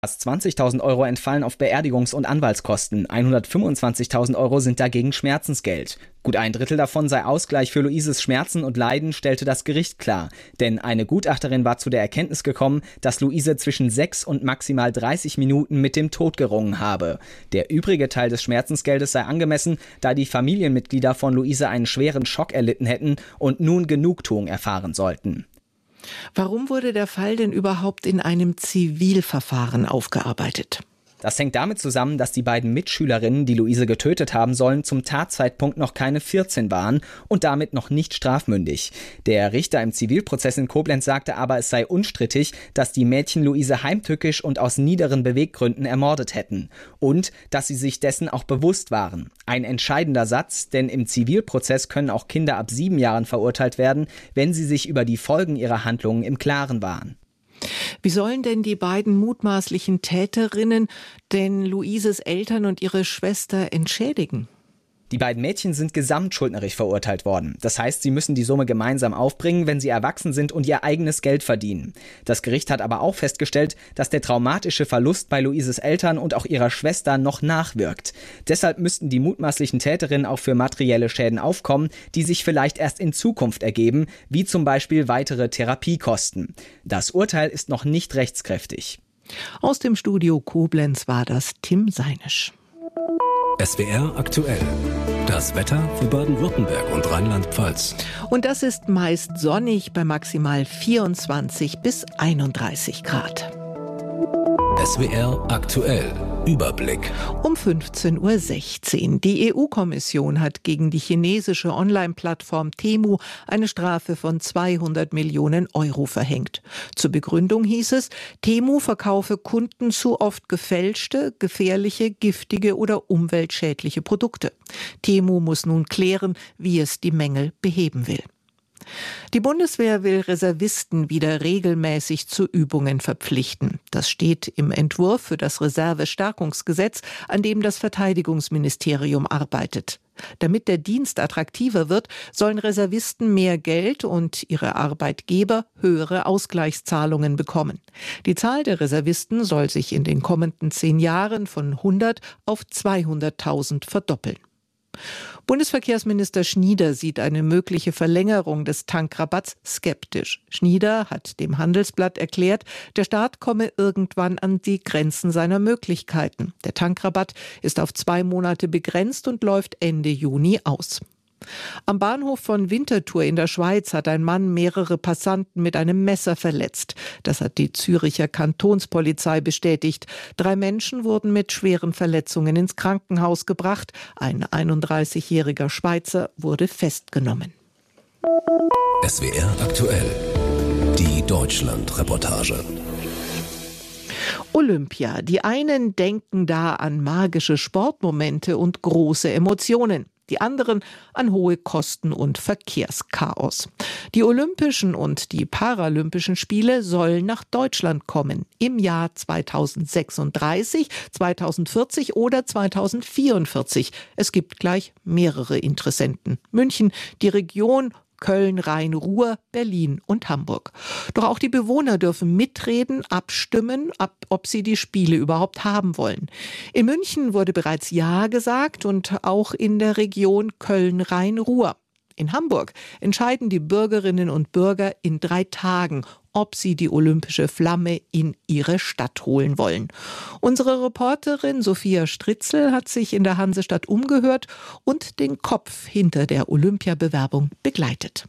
Fast 20.000 Euro entfallen auf Beerdigungs- und Anwaltskosten. 125.000 Euro sind dagegen Schmerzensgeld. Gut ein Drittel davon sei Ausgleich für Luises Schmerzen und Leiden, stellte das Gericht klar. Denn eine Gutachterin war zu der Erkenntnis gekommen, dass Luise zwischen 6 und maximal 30 Minuten mit dem Tod gerungen habe. Der übrige Teil des Schmerzensgeldes sei angemessen, da die Familienmitglieder von Luise einen schweren Schock erlitten hätten und nun Genugtuung erfahren sollten. Warum wurde der Fall denn überhaupt in einem Zivilverfahren aufgearbeitet? Das hängt damit zusammen, dass die beiden Mitschülerinnen, die Luise getötet haben sollen, zum Tatzeitpunkt noch keine 14 waren und damit noch nicht strafmündig. Der Richter im Zivilprozess in Koblenz sagte aber, es sei unstrittig, dass die Mädchen Luise heimtückisch und aus niederen Beweggründen ermordet hätten. Und dass sie sich dessen auch bewusst waren. Ein entscheidender Satz, denn im Zivilprozess können auch Kinder ab 7 Jahren verurteilt werden, wenn sie sich über die Folgen ihrer Handlungen im Klaren waren. Wie sollen denn die beiden mutmaßlichen Täterinnen denn Luises Eltern und ihre Schwester entschädigen? Die beiden Mädchen sind gesamtschuldnerig verurteilt worden. Das heißt, sie müssen die Summe gemeinsam aufbringen, wenn sie erwachsen sind und ihr eigenes Geld verdienen. Das Gericht hat aber auch festgestellt, dass der traumatische Verlust bei Luises Eltern und auch ihrer Schwester noch nachwirkt. Deshalb müssten die mutmaßlichen Täterinnen auch für materielle Schäden aufkommen, die sich vielleicht erst in Zukunft ergeben, wie zum Beispiel weitere Therapiekosten. Das Urteil ist noch nicht rechtskräftig. Aus dem Studio Koblenz war das Tim Seinisch. SWR aktuell. Das Wetter für Baden-Württemberg und Rheinland-Pfalz. Und das ist meist sonnig bei maximal 24 bis 31 Grad. SWR aktuell. Überblick. Um 15.16 Uhr. Die EU-Kommission hat gegen die chinesische Online-Plattform Temu eine Strafe von 200 Millionen Euro verhängt. Zur Begründung hieß es, Temu verkaufe Kunden zu oft gefälschte, gefährliche, giftige oder umweltschädliche Produkte. Temu muss nun klären, wie es die Mängel beheben will. Die Bundeswehr will Reservisten wieder regelmäßig zu Übungen verpflichten. Das steht im Entwurf für das Reservestärkungsgesetz, an dem das Verteidigungsministerium arbeitet. Damit der Dienst attraktiver wird, sollen Reservisten mehr Geld und ihre Arbeitgeber höhere Ausgleichszahlungen bekommen. Die Zahl der Reservisten soll sich in den kommenden 10 Jahren von 100 auf 200.000 verdoppeln. Bundesverkehrsminister Schnieder sieht eine mögliche Verlängerung des Tankrabatts skeptisch. Schnieder hat dem Handelsblatt erklärt, der Staat komme irgendwann an die Grenzen seiner Möglichkeiten. Der Tankrabatt ist auf 2 Monate begrenzt und läuft Ende Juni aus. Am Bahnhof von Winterthur in der Schweiz hat ein Mann mehrere Passanten mit einem Messer verletzt. Das hat die Züricher Kantonspolizei bestätigt. 3 Menschen wurden mit schweren Verletzungen ins Krankenhaus gebracht. Ein 31-jähriger Schweizer wurde festgenommen. SWR aktuell. Die Deutschland-Reportage. Olympia. Die einen denken da an magische Sportmomente und große Emotionen. Die anderen an hohe Kosten und Verkehrschaos. Die Olympischen und die Paralympischen Spiele sollen nach Deutschland kommen. Im Jahr 2036, 2040 oder 2044. Es gibt gleich mehrere Interessenten. München, die Region, Köln, Rhein-Ruhr, Berlin und Hamburg. Doch auch die Bewohner dürfen mitreden, abstimmen, ob sie die Spiele überhaupt haben wollen. In München wurde bereits Ja gesagt und auch in der Region Köln-Rhein-Ruhr. In Hamburg entscheiden die Bürgerinnen und Bürger in 3 Tagen, ob sie die olympische Flamme in ihre Stadt holen wollen. Unsere Reporterin Sophia Stritzel hat sich in der Hansestadt umgehört und den Kopf hinter der Olympiabewerbung begleitet.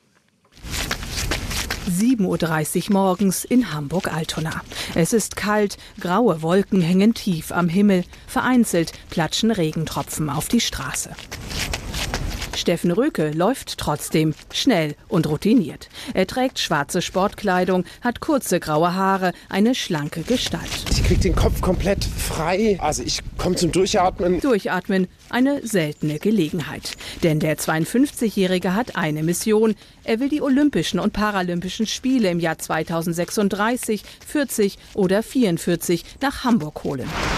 7.30 Uhr morgens in Hamburg-Altona. Es ist kalt, graue Wolken hängen tief am Himmel, vereinzelt platschen Regentropfen auf die Straße. Steffen Röke läuft trotzdem schnell und routiniert. Er trägt schwarze Sportkleidung, hat kurze graue Haare, eine schlanke Gestalt. Ich kriege den Kopf komplett frei. Also ich komme zum Durchatmen. Durchatmen, eine seltene Gelegenheit. Denn der 52-Jährige hat eine Mission. Er will die Olympischen und Paralympischen Spiele im Jahr 2036, 40 oder 44 nach Hamburg holen.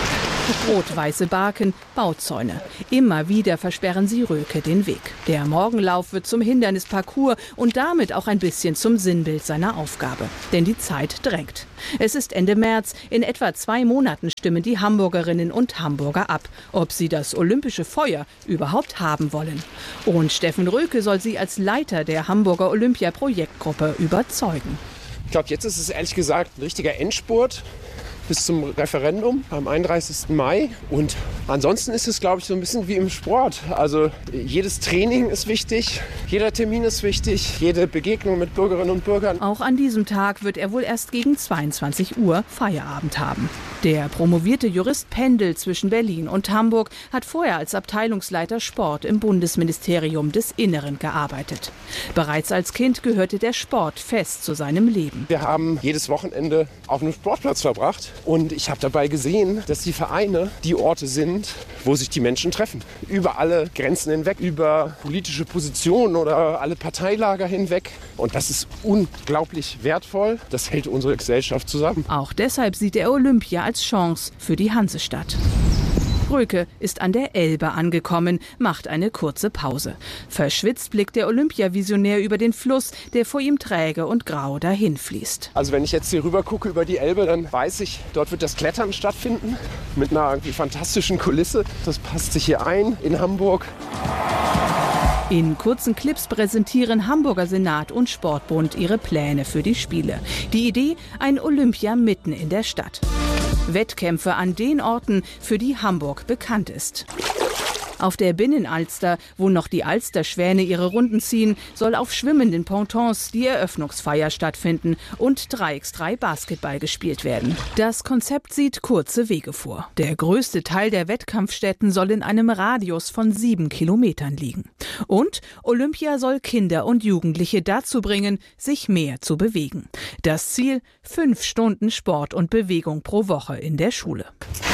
Rot-weiße Barken, Bauzäune. Immer wieder versperren sie Röke den Weg. Der Morgenlauf wird zum Hindernisparcours und damit auch ein bisschen zum Sinnbild seiner Aufgabe. Denn die Zeit drängt. Es ist Ende März. In etwa 2 Monaten stimmen die Hamburgerinnen und Hamburger ab, ob sie das olympische Feuer überhaupt haben wollen. Und Steffen Röke soll sie als Leiter der Hamburger Olympia-Projektgruppe überzeugen. Ich glaube, jetzt ist es ehrlich gesagt ein richtiger Endspurt bis zum Referendum am 31. Mai. Und ansonsten ist es, glaube ich, so ein bisschen wie im Sport. Also jedes Training ist wichtig, jeder Termin ist wichtig, jede Begegnung mit Bürgerinnen und Bürgern. Auch an diesem Tag wird er wohl erst gegen 22 Uhr Feierabend haben. Der promovierte Jurist pendelt zwischen Berlin und Hamburg, hat vorher als Abteilungsleiter Sport im Bundesministerium des Inneren gearbeitet. Bereits als Kind gehörte der Sport fest zu seinem Leben. Wir haben jedes Wochenende auf einem Sportplatz verbracht. Und ich habe dabei gesehen, dass die Vereine die Orte sind, wo sich die Menschen treffen. Über alle Grenzen hinweg, über politische Positionen oder alle Parteilager hinweg. Und das ist unglaublich wertvoll. Das hält unsere Gesellschaft zusammen. Auch deshalb sieht er Olympia als Chance für die Hansestadt. Röke ist an der Elbe angekommen, macht eine kurze Pause. Verschwitzt blickt der Olympiavisionär über den Fluss, der vor ihm träge und grau dahinfließt. Also wenn ich jetzt hier rüber gucke über die Elbe, dann weiß ich, dort wird das Klettern stattfinden mit einer irgendwie fantastischen Kulisse. Das passt sich hier ein in Hamburg. In kurzen Clips präsentieren Hamburger Senat und Sportbund ihre Pläne für die Spiele. Die Idee: ein Olympia mitten in der Stadt. Wettkämpfe an den Orten, für die Hamburg bekannt ist. Auf der Binnenalster, wo noch die Alsterschwäne ihre Runden ziehen, soll auf schwimmenden Pontons die Eröffnungsfeier stattfinden und 3x3 Basketball gespielt werden. Das Konzept sieht kurze Wege vor. Der größte Teil der Wettkampfstätten soll in einem Radius von 7 Kilometern liegen. Und Olympia soll Kinder und Jugendliche dazu bringen, sich mehr zu bewegen. Das Ziel: 5 Stunden Sport und Bewegung pro Woche in der Schule.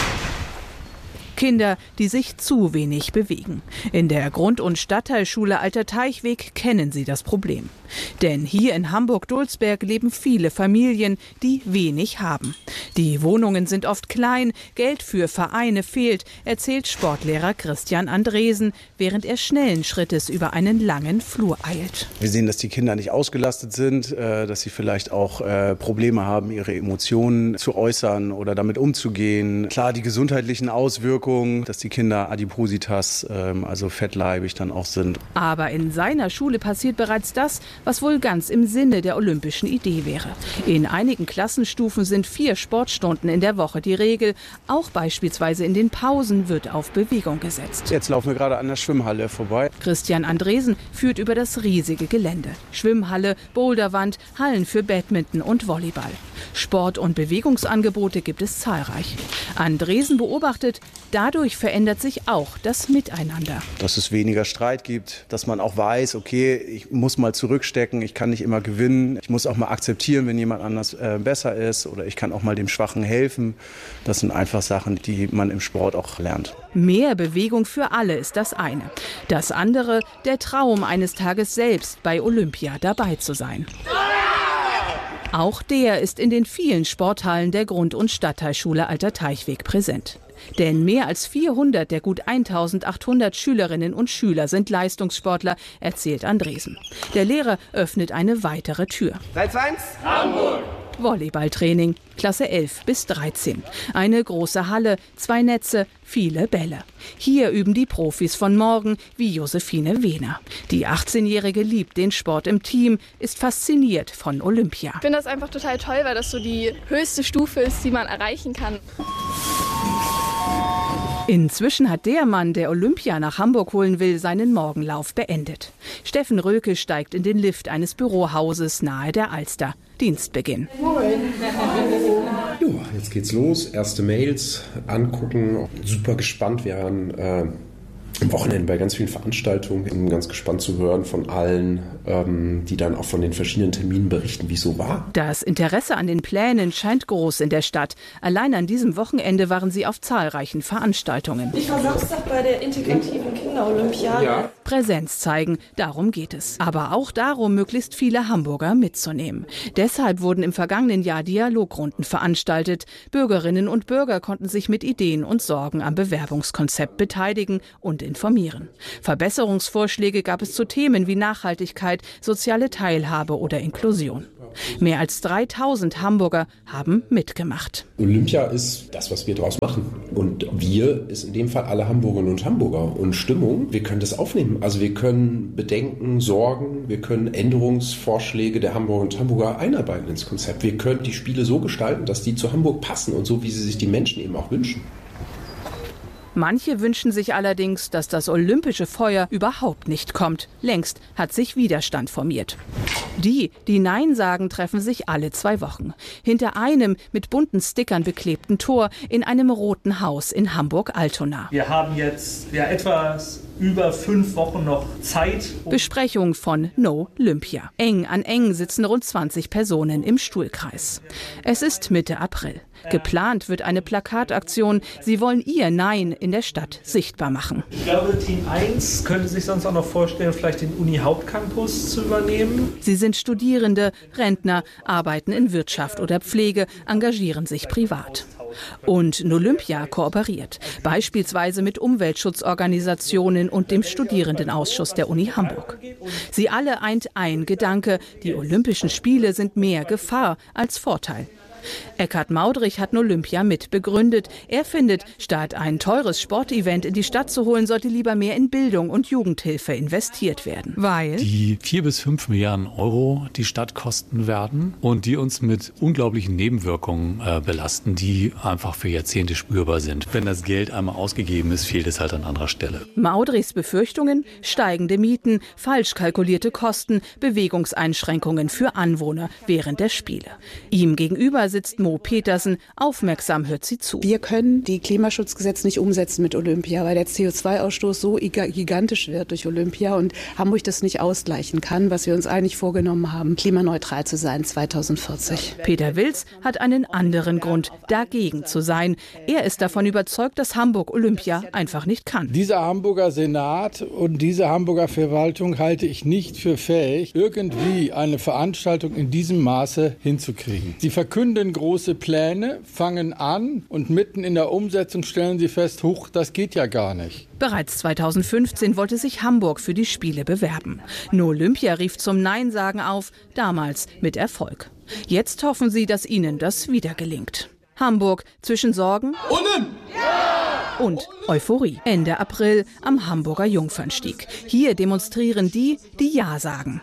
Kinder, die sich zu wenig bewegen. In der Grund- und Stadtteilschule Alter Teichweg kennen sie das Problem. Denn hier in Hamburg-Dulsberg leben viele Familien, die wenig haben. Die Wohnungen sind oft klein, Geld für Vereine fehlt, erzählt Sportlehrer Christian Andresen, während er schnellen Schrittes über einen langen Flur eilt. Wir sehen, dass die Kinder nicht ausgelastet sind, dass sie vielleicht auch Probleme haben, ihre Emotionen zu äußern oder damit umzugehen. Klar, die gesundheitlichen Auswirkungen, dass die Kinder Adipositas, also fettleibig dann auch sind. Aber in seiner Schule passiert bereits das, was wohl ganz im Sinne der olympischen Idee wäre. In einigen Klassenstufen sind 4 Sportstunden in der Woche die Regel. Auch beispielsweise in den Pausen wird auf Bewegung gesetzt. Jetzt laufen wir gerade an der Schwimmhalle vorbei. Christian Andresen führt über das riesige Gelände. Schwimmhalle, Boulderwand, Hallen für Badminton und Volleyball. Sport- und Bewegungsangebote gibt es zahlreich. Andresen beobachtet, dadurch verändert sich auch das Miteinander. Dass es weniger Streit gibt, dass man auch weiß, okay, ich muss mal zurückstecken, ich kann nicht immer gewinnen. Ich muss auch mal akzeptieren, wenn jemand anders besser ist, oder ich kann auch mal dem Schwachen helfen. Das sind einfach Sachen, die man im Sport auch lernt. Mehr Bewegung für alle ist das eine. Das andere, der Traum, eines Tages selbst bei Olympia dabei zu sein. Auch der ist in den vielen Sporthallen der Grund- und Stadtteilschule Alter Teichweg präsent. Denn mehr als 400 der gut 1800 Schülerinnen und Schüler sind Leistungssportler, erzählt Andresen. Der Lehrer öffnet eine weitere Tür. Platz 1, Hamburg! Volleyballtraining, Klasse 11 bis 13. Eine große Halle, 2 Netze, viele Bälle. Hier üben die Profis von morgen, wie Josephine Wehner. Die 18-Jährige liebt den Sport im Team, ist fasziniert von Olympia. Ich finde das einfach total toll, weil das so die höchste Stufe ist, die man erreichen kann. Inzwischen hat der Mann, der Olympia nach Hamburg holen will, seinen Morgenlauf beendet. Steffen Röke steigt in den Lift eines Bürohauses nahe der Alster. Dienstbeginn. Ja, jetzt geht's los. Erste Mails angucken. Super gespannt. Wir waren am Wochenende bei ganz vielen Veranstaltungen. Bin ganz gespannt zu hören von allen, die dann auch von den verschiedenen Terminen berichten, wie es so war. Das Interesse an den Plänen scheint groß in der Stadt. Allein an diesem Wochenende waren sie auf zahlreichen Veranstaltungen. Ich war Samstag bei der integrativen Kinderwoche Olympia. Ja. Präsenz zeigen, darum geht es. Aber auch darum, möglichst viele Hamburger mitzunehmen. Deshalb wurden im vergangenen Jahr Dialogrunden veranstaltet. Bürgerinnen und Bürger konnten sich mit Ideen und Sorgen am Bewerbungskonzept beteiligen und informieren. Verbesserungsvorschläge gab es zu Themen wie Nachhaltigkeit, soziale Teilhabe oder Inklusion. Mehr als 3000 Hamburger haben mitgemacht. Olympia ist das, was wir draus machen. Und wir ist in dem Fall alle Hamburgerinnen und Hamburger. Und Stimmung, wir können das aufnehmen. Also wir können Bedenken, Sorgen, wir können Änderungsvorschläge der Hamburgerinnen und Hamburger einarbeiten ins Konzept. Wir können die Spiele so gestalten, dass die zu Hamburg passen und so, wie sie sich die Menschen eben auch wünschen. Manche wünschen sich allerdings, dass das olympische Feuer überhaupt nicht kommt. Längst hat sich Widerstand formiert. Die Nein sagen, treffen sich alle 2 Wochen. Hinter einem mit bunten Stickern beklebten Tor in einem roten Haus in Hamburg-Altona. Wir haben jetzt etwas über 5 Wochen noch Zeit. Besprechung von No Olympia. Eng an eng sitzen rund 20 Personen im Stuhlkreis. Es ist Mitte April. Geplant wird eine Plakataktion. Sie wollen ihr Nein in der Stadt sichtbar machen. Ich glaube, Team 1 könnte sich sonst auch noch vorstellen, vielleicht den Uni-Hauptcampus zu übernehmen. Sie sind Studierende, Rentner, arbeiten in Wirtschaft oder Pflege, engagieren sich privat. Und Olympia kooperiert, beispielsweise mit Umweltschutzorganisationen und dem Studierendenausschuss der Uni Hamburg. Sie alle eint ein Gedanke: Die Olympischen Spiele sind mehr Gefahr als Vorteil. Eckhard Maudrich hat Olympia mitbegründet. Er findet, statt ein teures Sportevent in die Stadt zu holen, sollte lieber mehr in Bildung und Jugendhilfe investiert werden. Weil die 4 bis 5 Milliarden Euro die Stadt kosten werden und die uns mit unglaublichen Nebenwirkungen belasten, die einfach für Jahrzehnte spürbar sind. Wenn das Geld einmal ausgegeben ist, fehlt es halt an anderer Stelle. Maudrichs Befürchtungen: steigende Mieten, falsch kalkulierte Kosten, Bewegungseinschränkungen für Anwohner während der Spiele. Ihm gegenüber sitzt Mo Petersen, aufmerksam hört sie zu. Wir können die Klimaschutzgesetze nicht umsetzen mit Olympia, weil der CO2-Ausstoß so gigantisch wird durch Olympia und Hamburg das nicht ausgleichen kann, was wir uns eigentlich vorgenommen haben, klimaneutral zu sein 2040. Peter Wilz hat einen anderen Grund, dagegen zu sein. Er ist davon überzeugt, dass Hamburg Olympia einfach nicht kann. Dieser Hamburger Senat und diese Hamburger Verwaltung halte ich nicht für fähig, irgendwie eine Veranstaltung in diesem Maße hinzukriegen. Sie verkünden große Pläne, fangen an und mitten in der Umsetzung stellen sie fest, huch, das geht ja gar nicht. Bereits 2015 wollte sich Hamburg für die Spiele bewerben. No Olympia rief zum Nein-Sagen auf, damals mit Erfolg. Jetzt hoffen sie, dass ihnen das wieder gelingt. Hamburg zwischen Sorgen und Euphorie. Ende April am Hamburger Jungfernstieg. Hier demonstrieren die Ja sagen.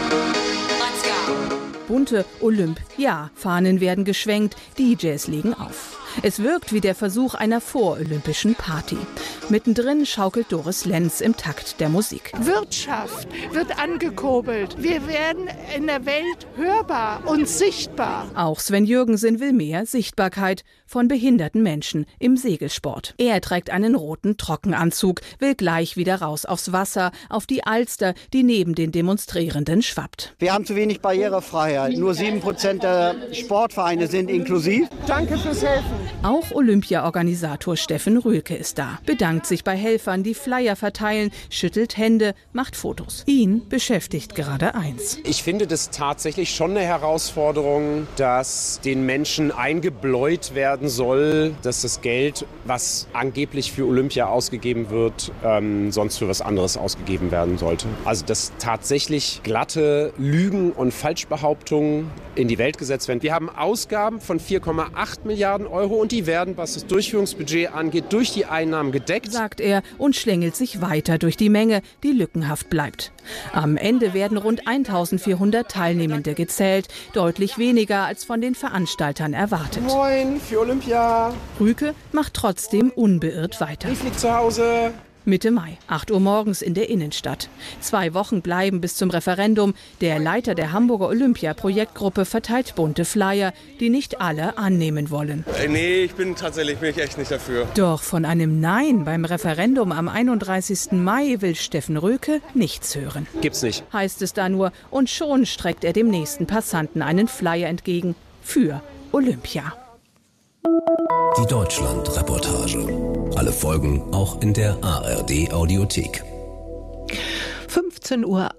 Bunte Olymp-Ja-Fahnen werden geschwenkt, DJs legen auf. Es wirkt wie der Versuch einer vorolympischen Party. Mittendrin schaukelt Doris Lenz im Takt der Musik. Wirtschaft wird angekurbelt. Wir werden in der Welt hörbar und sichtbar. Auch Sven Jürgensen will mehr Sichtbarkeit von behinderten Menschen im Segelsport. Er trägt einen roten Trockenanzug, will gleich wieder raus aufs Wasser, auf die Alster, die neben den Demonstrierenden schwappt. Wir haben zu wenig Barrierefreiheit. Nur 7% der Sportvereine sind inklusiv. Danke fürs Helfen. Auch Olympia-Organisator Steffen Rühlke ist da, bedankt sich bei Helfern, die Flyer verteilen, schüttelt Hände, macht Fotos. Ihn beschäftigt gerade eins. Ich finde das tatsächlich schon eine Herausforderung, dass den Menschen eingebläut werden soll, dass das Geld, was angeblich für Olympia ausgegeben wird, sonst für was anderes ausgegeben werden sollte. Also dass tatsächlich glatte Lügen und Falschbehauptungen in die Welt gesetzt werden. Wir haben Ausgaben von 4,8 Milliarden Euro und die werden, was das Durchführungsbudget angeht, durch die Einnahmen gedeckt, sagt er und schlängelt sich weiter durch die Menge, die lückenhaft bleibt. Am Ende werden rund 1400 Teilnehmende gezählt, deutlich weniger als von den Veranstaltern erwartet. Moin für Olympia. Rühlke macht trotzdem unbeirrt weiter. Ich flieg zu Hause. Mitte Mai, 8 Uhr morgens in der Innenstadt. 2 Wochen bleiben bis zum Referendum. Der Leiter der Hamburger Olympia-Projektgruppe verteilt bunte Flyer, die nicht alle annehmen wollen. Nee, ich bin echt nicht dafür. Doch von einem Nein beim Referendum am 31. Mai will Steffen Rühlke nichts hören. Gibt's nicht. Heißt es da nur, und schon streckt er dem nächsten Passanten einen Flyer entgegen für Olympia. Die Deutschland-Reportage. Alle Folgen auch in der ARD-Audiothek. 15:28 Uhr.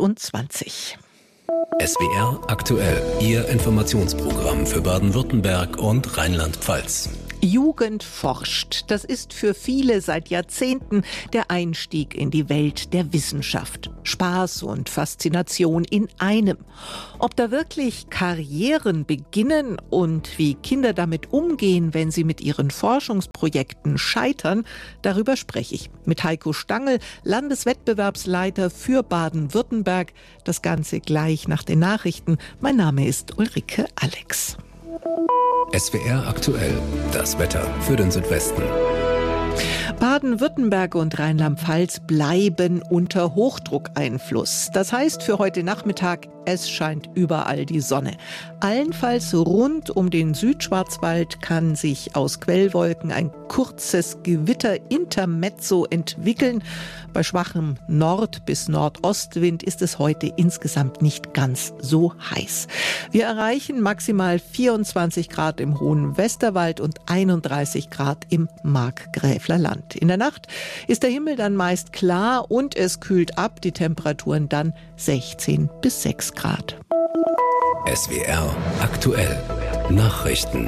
SWR aktuell. Ihr Informationsprogramm für Baden-Württemberg und Rheinland-Pfalz. Jugend forscht. Das ist für viele seit Jahrzehnten der Einstieg in die Welt der Wissenschaft. Spaß und Faszination in einem. Ob da wirklich Karrieren beginnen und wie Kinder damit umgehen, wenn sie mit ihren Forschungsprojekten scheitern, darüber spreche ich mit Heiko Stangl, Landeswettbewerbsleiter für Baden-Württemberg. Das Ganze gleich nach den Nachrichten. Mein Name ist Ulrike Alex. SWR aktuell. Das Wetter für den Südwesten. Baden-Württemberg und Rheinland-Pfalz bleiben unter Hochdruckeinfluss. Das heißt für heute Nachmittag, es scheint überall die Sonne. Allenfalls rund um den Südschwarzwald kann sich aus Quellwolken ein kurzes Gewitter-Intermezzo entwickeln. Bei schwachem Nord- bis Nordostwind ist es heute insgesamt nicht ganz so heiß. Wir erreichen maximal 24 Grad im hohen Westerwald und 31 Grad im Markgräflerland. In der Nacht ist der Himmel dann meist klar und es kühlt ab, die Temperaturen dann 16 bis 6 Grad. SWR aktuell. Nachrichten.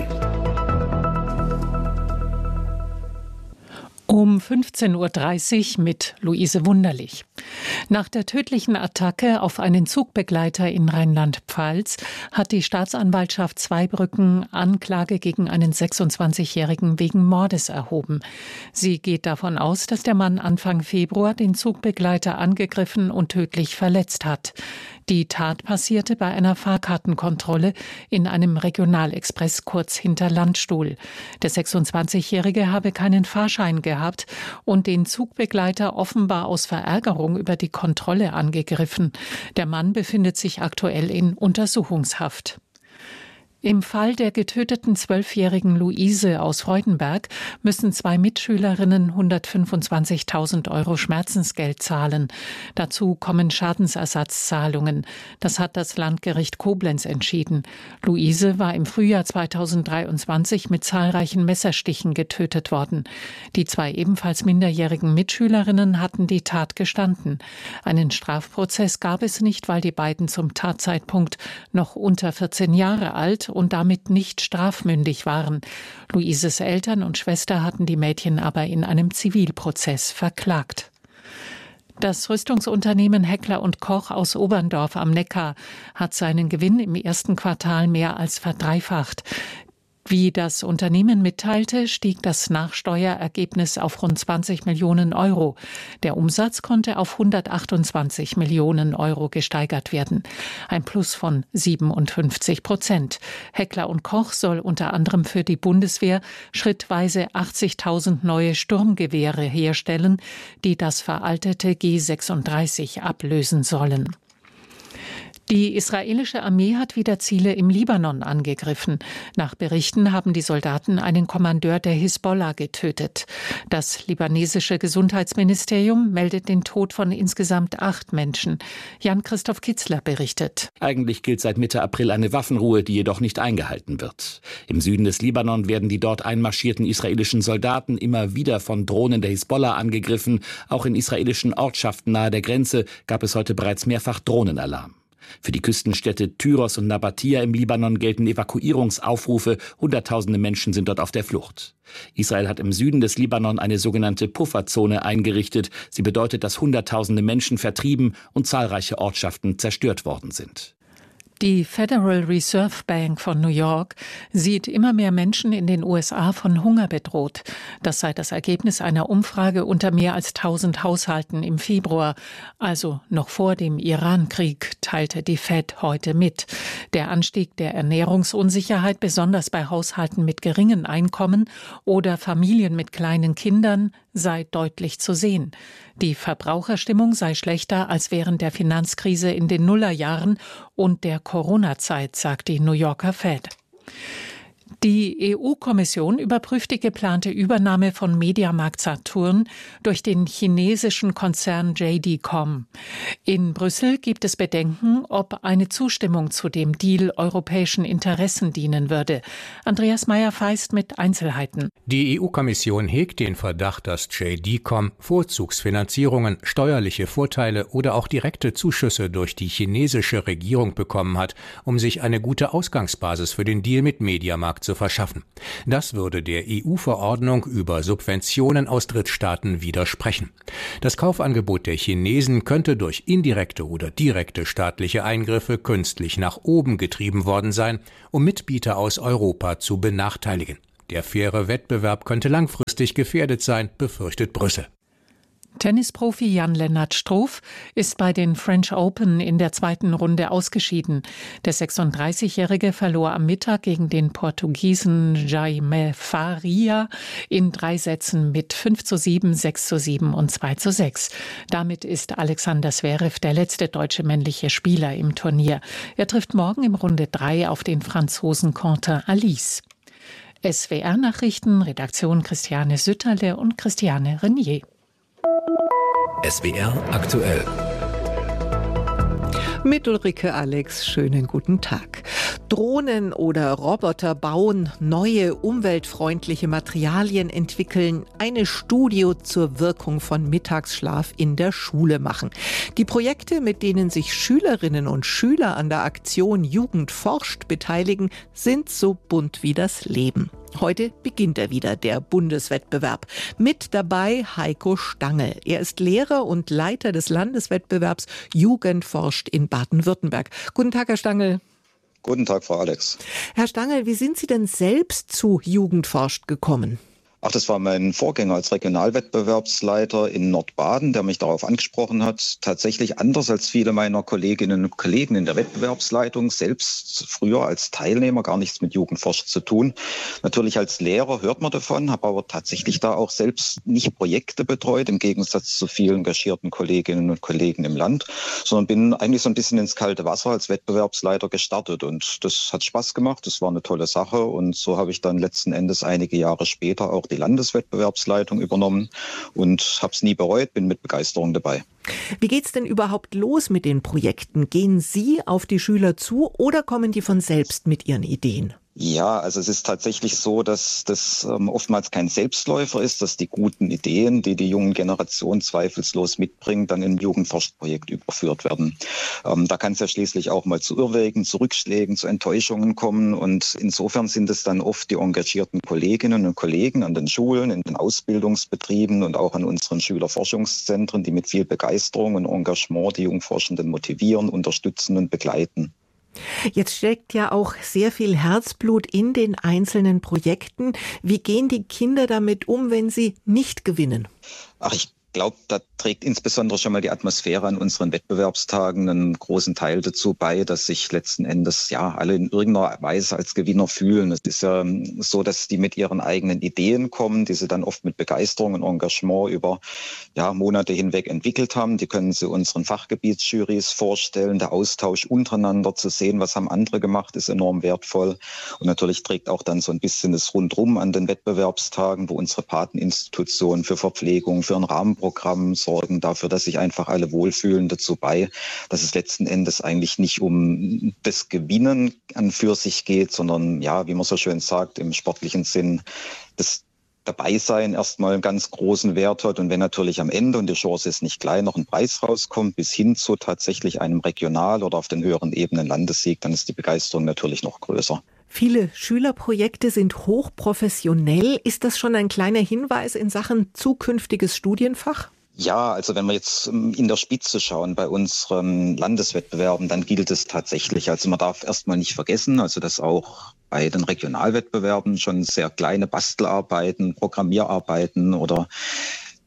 Um 15:30 Uhr mit Luise Wunderlich. Nach der tödlichen Attacke auf einen Zugbegleiter in Rheinland-Pfalz hat die Staatsanwaltschaft Zweibrücken Anklage gegen einen 26-Jährigen wegen Mordes erhoben. Sie geht davon aus, dass der Mann Anfang Februar den Zugbegleiter angegriffen und tödlich verletzt hat. Die Tat passierte bei einer Fahrkartenkontrolle in einem Regionalexpress kurz hinter Landstuhl. Der 26-Jährige habe keinen Fahrschein gehabt und den Zugbegleiter offenbar aus Verärgerung über die Kontrolle angegriffen. Der Mann befindet sich aktuell in Untersuchungshaft. Im Fall der getöteten 12-jährigen Luise aus Freudenberg müssen 2 Mitschülerinnen 125.000 € Schmerzensgeld zahlen. Dazu kommen Schadensersatzzahlungen. Das hat das Landgericht Koblenz entschieden. Luise war im Frühjahr 2023 mit zahlreichen Messerstichen getötet worden. Die 2 ebenfalls minderjährigen Mitschülerinnen hatten die Tat gestanden. Einen Strafprozess gab es nicht, weil die beiden zum Tatzeitpunkt noch unter 14 Jahre alt und damit nicht strafmündig waren. Luises Eltern und Schwester hatten die Mädchen aber in einem Zivilprozess verklagt. Das Rüstungsunternehmen Heckler & Koch aus Oberndorf am Neckar hat seinen Gewinn im ersten Quartal mehr als verdreifacht. Wie das Unternehmen mitteilte, stieg das Nachsteuerergebnis auf rund 20 Millionen €. Der Umsatz konnte auf 128 Millionen € gesteigert werden. Ein Plus von 57%. Heckler & Koch soll unter anderem für die Bundeswehr schrittweise 80.000 neue Sturmgewehre herstellen, die das veraltete G36 ablösen sollen. Die israelische Armee hat wieder Ziele im Libanon angegriffen. Nach Berichten haben die Soldaten einen Kommandeur der Hisbollah getötet. Das libanesische Gesundheitsministerium meldet den Tod von insgesamt 8 Menschen. Jan-Christoph Kitzler berichtet. Eigentlich gilt seit Mitte April eine Waffenruhe, die jedoch nicht eingehalten wird. Im Süden des Libanon werden die dort einmarschierten israelischen Soldaten immer wieder von Drohnen der Hisbollah angegriffen. Auch in israelischen Ortschaften nahe der Grenze gab es heute bereits mehrfach Drohnenalarm. Für die Küstenstädte Tyros und Nabatia im Libanon gelten Evakuierungsaufrufe. Hunderttausende Menschen sind dort auf der Flucht. Israel hat im Süden des Libanon eine sogenannte Pufferzone eingerichtet. Sie bedeutet, dass Hunderttausende Menschen vertrieben und zahlreiche Ortschaften zerstört worden sind. Die Federal Reserve Bank von New York sieht immer mehr Menschen in den USA von Hunger bedroht. Das sei das Ergebnis einer Umfrage unter mehr als 1000 Haushalten im Februar, also noch vor dem Iran-Krieg, teilte die Fed heute mit. Der Anstieg der Ernährungsunsicherheit, besonders bei Haushalten mit geringen Einkommen oder Familien mit kleinen Kindern, sei deutlich zu sehen. Die Verbraucherstimmung sei schlechter als während der Finanzkrise in den Nullerjahren und der Corona-Zeit, sagt die New Yorker Fed. Die EU-Kommission überprüft die geplante Übernahme von Mediamarkt Saturn durch den chinesischen Konzern JD.com. In Brüssel gibt es Bedenken, ob eine Zustimmung zu dem Deal europäischen Interessen dienen würde. Andreas Meyer-Feist mit Einzelheiten. Die EU-Kommission hegt den Verdacht, dass JD.com Vorzugsfinanzierungen, steuerliche Vorteile oder auch direkte Zuschüsse durch die chinesische Regierung bekommen hat, um sich eine gute Ausgangsbasis für den Deal mit Mediamarkt zu verschaffen. Das würde der EU-Verordnung über Subventionen aus Drittstaaten widersprechen. Das Kaufangebot der Chinesen könnte durch indirekte oder direkte staatliche Eingriffe künstlich nach oben getrieben worden sein, um Mitbieter aus Europa zu benachteiligen. Der faire Wettbewerb könnte langfristig gefährdet sein, befürchtet Brüssel. Tennisprofi Jan-Lennart Struff ist bei den French Open in der zweiten Runde ausgeschieden. Der 36-Jährige verlor am Mittag gegen den Portugiesen Jaime Faria in 3 Sätzen mit 5:7, 6:7 und 2:6. Damit ist Alexander Zverev der letzte deutsche männliche Spieler im Turnier. Er trifft morgen im Runde 3 auf den Franzosen Quentin Alice. SWR-Nachrichten, Redaktion Christiane Sütterle und Christiane Renier. SWR aktuell. Mit Ulrike Alex, schönen guten Tag. Drohnen oder Roboter bauen, neue umweltfreundliche Materialien entwickeln, eine Studie zur Wirkung von Mittagsschlaf in der Schule machen. Die Projekte, mit denen sich Schülerinnen und Schüler an der Aktion Jugend forscht beteiligen, sind so bunt wie das Leben. Heute beginnt er wieder, der Bundeswettbewerb. Mit dabei Heiko Stangl. Er ist Lehrer und Leiter des Landeswettbewerbs Jugend forscht in Baden-Württemberg. Guten Tag, Herr Stangl. Guten Tag, Frau Alex. Herr Stangl, wie sind Sie denn selbst zu Jugend forscht gekommen? Ach, das war mein Vorgänger als Regionalwettbewerbsleiter in Nordbaden, der mich darauf angesprochen hat. Tatsächlich anders als viele meiner Kolleginnen und Kollegen in der Wettbewerbsleitung, selbst früher als Teilnehmer gar nichts mit Jugendforsch zu tun. Natürlich als Lehrer hört man davon, habe aber tatsächlich da auch selbst nicht Projekte betreut, im Gegensatz zu vielen engagierten Kolleginnen und Kollegen im Land, sondern bin eigentlich so ein bisschen ins kalte Wasser als Wettbewerbsleiter gestartet. Und das hat Spaß gemacht, das war eine tolle Sache. Und so habe ich dann letzten Endes einige Jahre später auch die Landeswettbewerbsleitung übernommen und habe es nie bereut, bin mit Begeisterung dabei. Wie geht's denn überhaupt los mit den Projekten? Gehen Sie auf die Schüler zu oder kommen die von selbst mit ihren Ideen? Ja, also es ist tatsächlich so, dass das oftmals kein Selbstläufer ist, dass die guten Ideen, die die jungen Generation zweifelslos mitbringt, dann in ein Jugendforschprojekt überführt werden. Da kann es ja schließlich auch mal zu Irrwegen, zu Rückschlägen, zu Enttäuschungen kommen und insofern sind es dann oft die engagierten Kolleginnen und Kollegen an den Schulen, in den Ausbildungsbetrieben und auch an unseren Schülerforschungszentren, die mit viel Begeisterung und Engagement die Jungforschenden motivieren, unterstützen und begleiten. Jetzt steckt ja auch sehr viel Herzblut in den einzelnen Projekten. Wie gehen die Kinder damit um, wenn sie nicht gewinnen? Ach, ich glaube, da trägt insbesondere schon mal die Atmosphäre an unseren Wettbewerbstagen einen großen Teil dazu bei, dass sich letzten Endes ja alle in irgendeiner Weise als Gewinner fühlen. Es ist ja so, dass die mit ihren eigenen Ideen kommen, die sie dann oft mit Begeisterung und Engagement über Monate hinweg entwickelt haben. Die können sie unseren Fachgebietsjurys vorstellen. Der Austausch untereinander zu sehen, was haben andere gemacht, ist enorm wertvoll. Und natürlich trägt auch dann so ein bisschen das Rundrum an den Wettbewerbstagen, wo unsere Pateninstitutionen für Verpflegung, für ein Rahmenprogramm sorgen dafür, dass sich einfach alle wohlfühlen, dazu bei, dass es letzten Endes eigentlich nicht um das Gewinnen an für sich geht, sondern wie man so schön sagt, im sportlichen Sinn, das Dabeisein erstmal einen ganz großen Wert hat und wenn natürlich am Ende, und die Chance ist nicht klein, noch ein Preis rauskommt, bis hin zu tatsächlich einem Regional- oder auf den höheren Ebenen Landessieg, dann ist die Begeisterung natürlich noch größer. Viele Schülerprojekte sind hochprofessionell. Ist das schon ein kleiner Hinweis in Sachen zukünftiges Studienfach? Ja, also wenn wir jetzt in der Spitze schauen bei unseren Landeswettbewerben, dann gilt es tatsächlich. Also man darf erstmal nicht vergessen, also dass auch bei den Regionalwettbewerben schon sehr kleine Bastelarbeiten, Programmierarbeiten oder